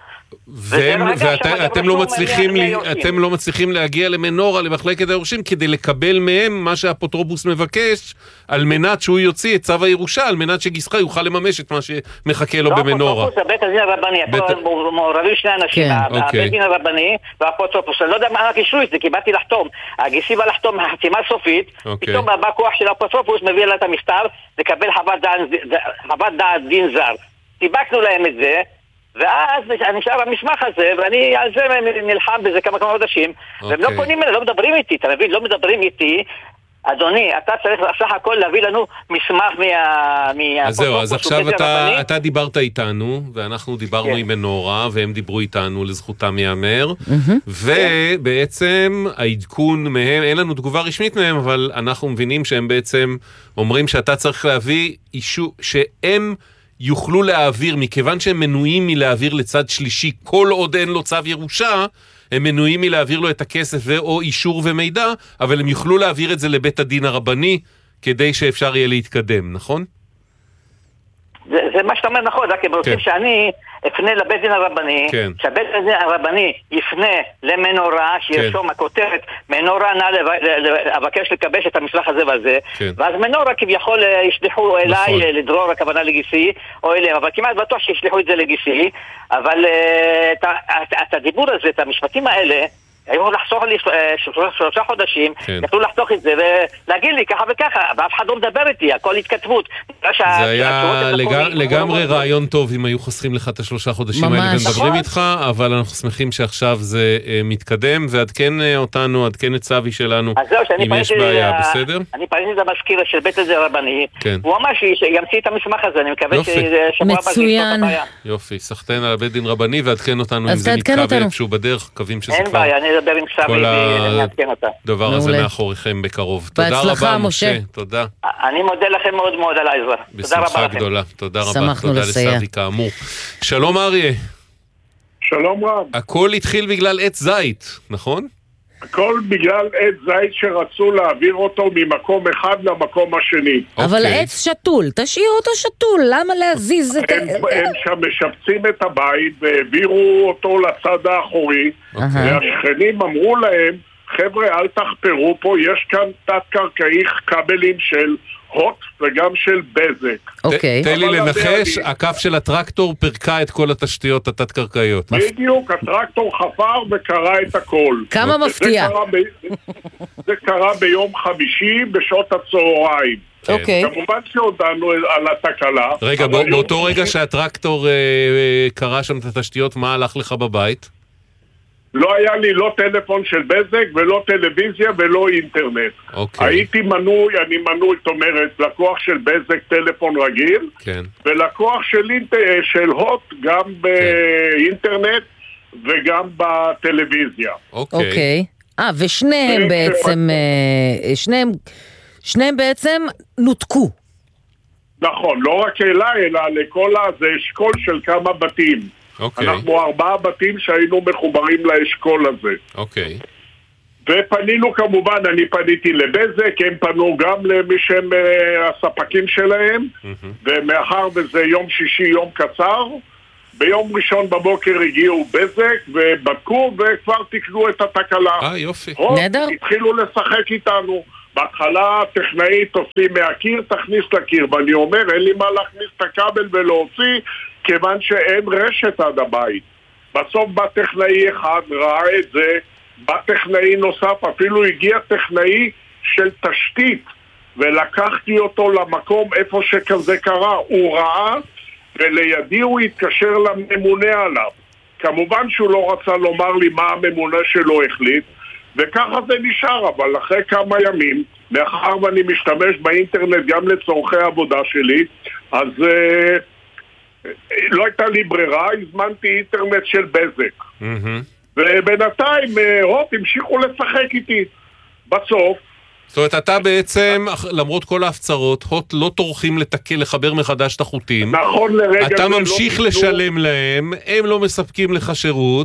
ואתם לא מצליחים להגיע למנורה, למחלקת היורשים, כדי לקבל מהם מה שהאפוטרופוס מבקש, על מנת שהוא יוציא את צו הירושה, על מנת שגיסך יוכל לממש את מה שמחכה לו במנורה. האפוטרופוס, הבית הדין הרבני, מעורבים שני אנשים, הבית הדין הרבני והאפוטרופוס, אני לא יודע מה קישרו את זה, כי באתי לחתום, הגיסי בא לחתום חתימה סופית, פתאום בא כוח של האפוטרופוס, מביא לה את המכתב, לקבל חוות דעת דין זר. סיבקנו להם את זה, ואז נשאר המסמך הזה, ואני על זה נלחם בזה כמה חודשים, והם לא פונים אליי, לא מדברים איתי, אתה מבין? לא מדברים איתי. אדוני, אתה צריך בסך הכל להביא לנו מסמך אז זהו, אז עכשיו אתה דיברת איתנו, ואנחנו דיברנו עם מנורה, והם דיברו איתנו לזכותם יאמר, ובעצם העדכון מהם, אין לנו תגובה רשמית מהם, אבל אנחנו מבינים שהם בעצם אומרים שאתה צריך להביא אישור, שהם יוכלו להעביר, מכיוון שהם מנויים מלהעביר לצד שלישי, כל עוד אין לו צו ירושה, הם מנויים מלהעביר לו את הכסף או אישור ומידע, אבל הם יוכלו להעביר את זה לבית הדין הרבני, כדי שאפשר יהיה להתקדם, נכון? זה מה שאתה אומר נכון, רק הם רוצים שאני אפנה לבית דין הרבני, שהבית דין הרבני יפנה למנורה, שירשום הכותרת, מנורה נא אבקש לקבש את המסמך הזה והזה, ואז מנורה כביכול ישלחו אליי, לדרור הכוונה לגיסי, או אליהם, אבל כמעט בטוח שישלחו את זה לגיסי, אבל את הדיבור הזה, את המשפטים האלה, היו לחסוך לי 3 חודשים, יכלו לחתוך את זה ולהגיד לי ככה וככה, ואף אחד לא מדבר איתי, הכל התכתבות. זה היה לגמרי רעיון טוב אם היו חוסכים לך את 3 חודשים האלה ומדברים איתך, אבל אנחנו שמחים שעכשיו זה מתקדם, ועדכן אותנו, עדכן את סבי שלנו, אם יש בעיה, בסדר? אני פניתי למזכיר של בית הדין הרבני, הוא אמר שימציא את המסמך הזה, אני מקווה ששבוע הבא זה יפתור את הבעיה. יופי, סחתן על בית דין רבני ועדכן אותנו אם זה נתקע ואיפשהו בדרך, קווים שזה כבר לדבר עם סבי ונעדכן אותה. הדבר הזה מאחוריכם בקרוב. תודה רבה, משה. תודה. אני מודה לכם מאוד מאוד על העזרה. בשמחה גדולה. תודה רבה. תודה לסבי כאמור. שלום אריה. שלום רב. הכל התחיל בגלל עץ זית, נכון? הכל בגלל עץ זית שרצו להעביר אותו ממקום אחד למקום השני. אבל עץ שתול, תשאיר אותו שתול, למה להזיז את... הם שם משפצים את הבית והעבירו אותו לצד האחורי, והשכנים אמרו להם, חבר'ה אל תחפרו פה, יש כאן תת-קרקעי כבלים של הוט וגם של בזק. תן לי לנחש, הכף של הטרקטור פרקה את כל התשתיות התת-קרקעיות. בדיוק, הטרקטור חפר וקרא את הכל. כמה מפתיע. זה קרה ביום חמישי בשעות הצהריים. כמובן שהודענו על התקלה. רגע, באותו רגע שהטרקטור קרא שם את התשתיות, מה הלך לך בבית? לא היה לי לא טלפון של בזק ולא טלוויזיה ולא אינטרנט. הייתי מנוי, אני מנוי, זאת אומרת, לקוח של בזק טלפון רגיל, ולקוח של הוט גם באינטרנט וגם בטלוויזיה. אוקיי. ושניהם בעצם, שניהם בעצם נותקו. נכון, לא רק אליי, אלא לכל זה אשכול של כמה בתים. אנחנו 4 בתים שהיינו מחוברים לאשכול הזה. ופנינו כמובן, אני פניתי לבזק, הם פנו גם למי שהם הספקים שלהם, ומאחר וזה יום שישי, יום קצר, ביום ראשון בבוקר הגיעו בזק ובדקו וכבר תקנו את התקלה. יופי. נהדר. התחילו לשחק איתנו. בהתחלה טכנאית עושים מהקיר, תכניס לקיר, ואני אומר, אין לי מה להכניס את הכבל ולהוציא, כיוון שאין רשת עד הבית. בסוף בא טכנאי אחד, ראה את זה, בא טכנאי נוסף, אפילו הגיע טכנאי של תשתית, ולקחתי אותו למקום איפה שכזה קרה. הוא ראה, ולידי הוא התקשר לממונה עליו. כמובן שהוא לא רצה לומר לי מה הממונה שלו החליט, וככה זה נשאר, אבל אחרי כמה ימים, מאחר ואני משתמש באינטרנט גם לצורכי העבודה שלי, אז לא הייתה לי ברירה, הזמנתי אינטרנט של בזק. ובינתיים הוט המשיכו לשחק איתי. בסוף, זאת אומרת, אתה בעצם, למרות כל ההפצרות, הוט לא טורחים לחבר מחדש את החוטים. נכון לרגע. אתה ממשיך לשלם להם, הם לא מספקים לך שירות.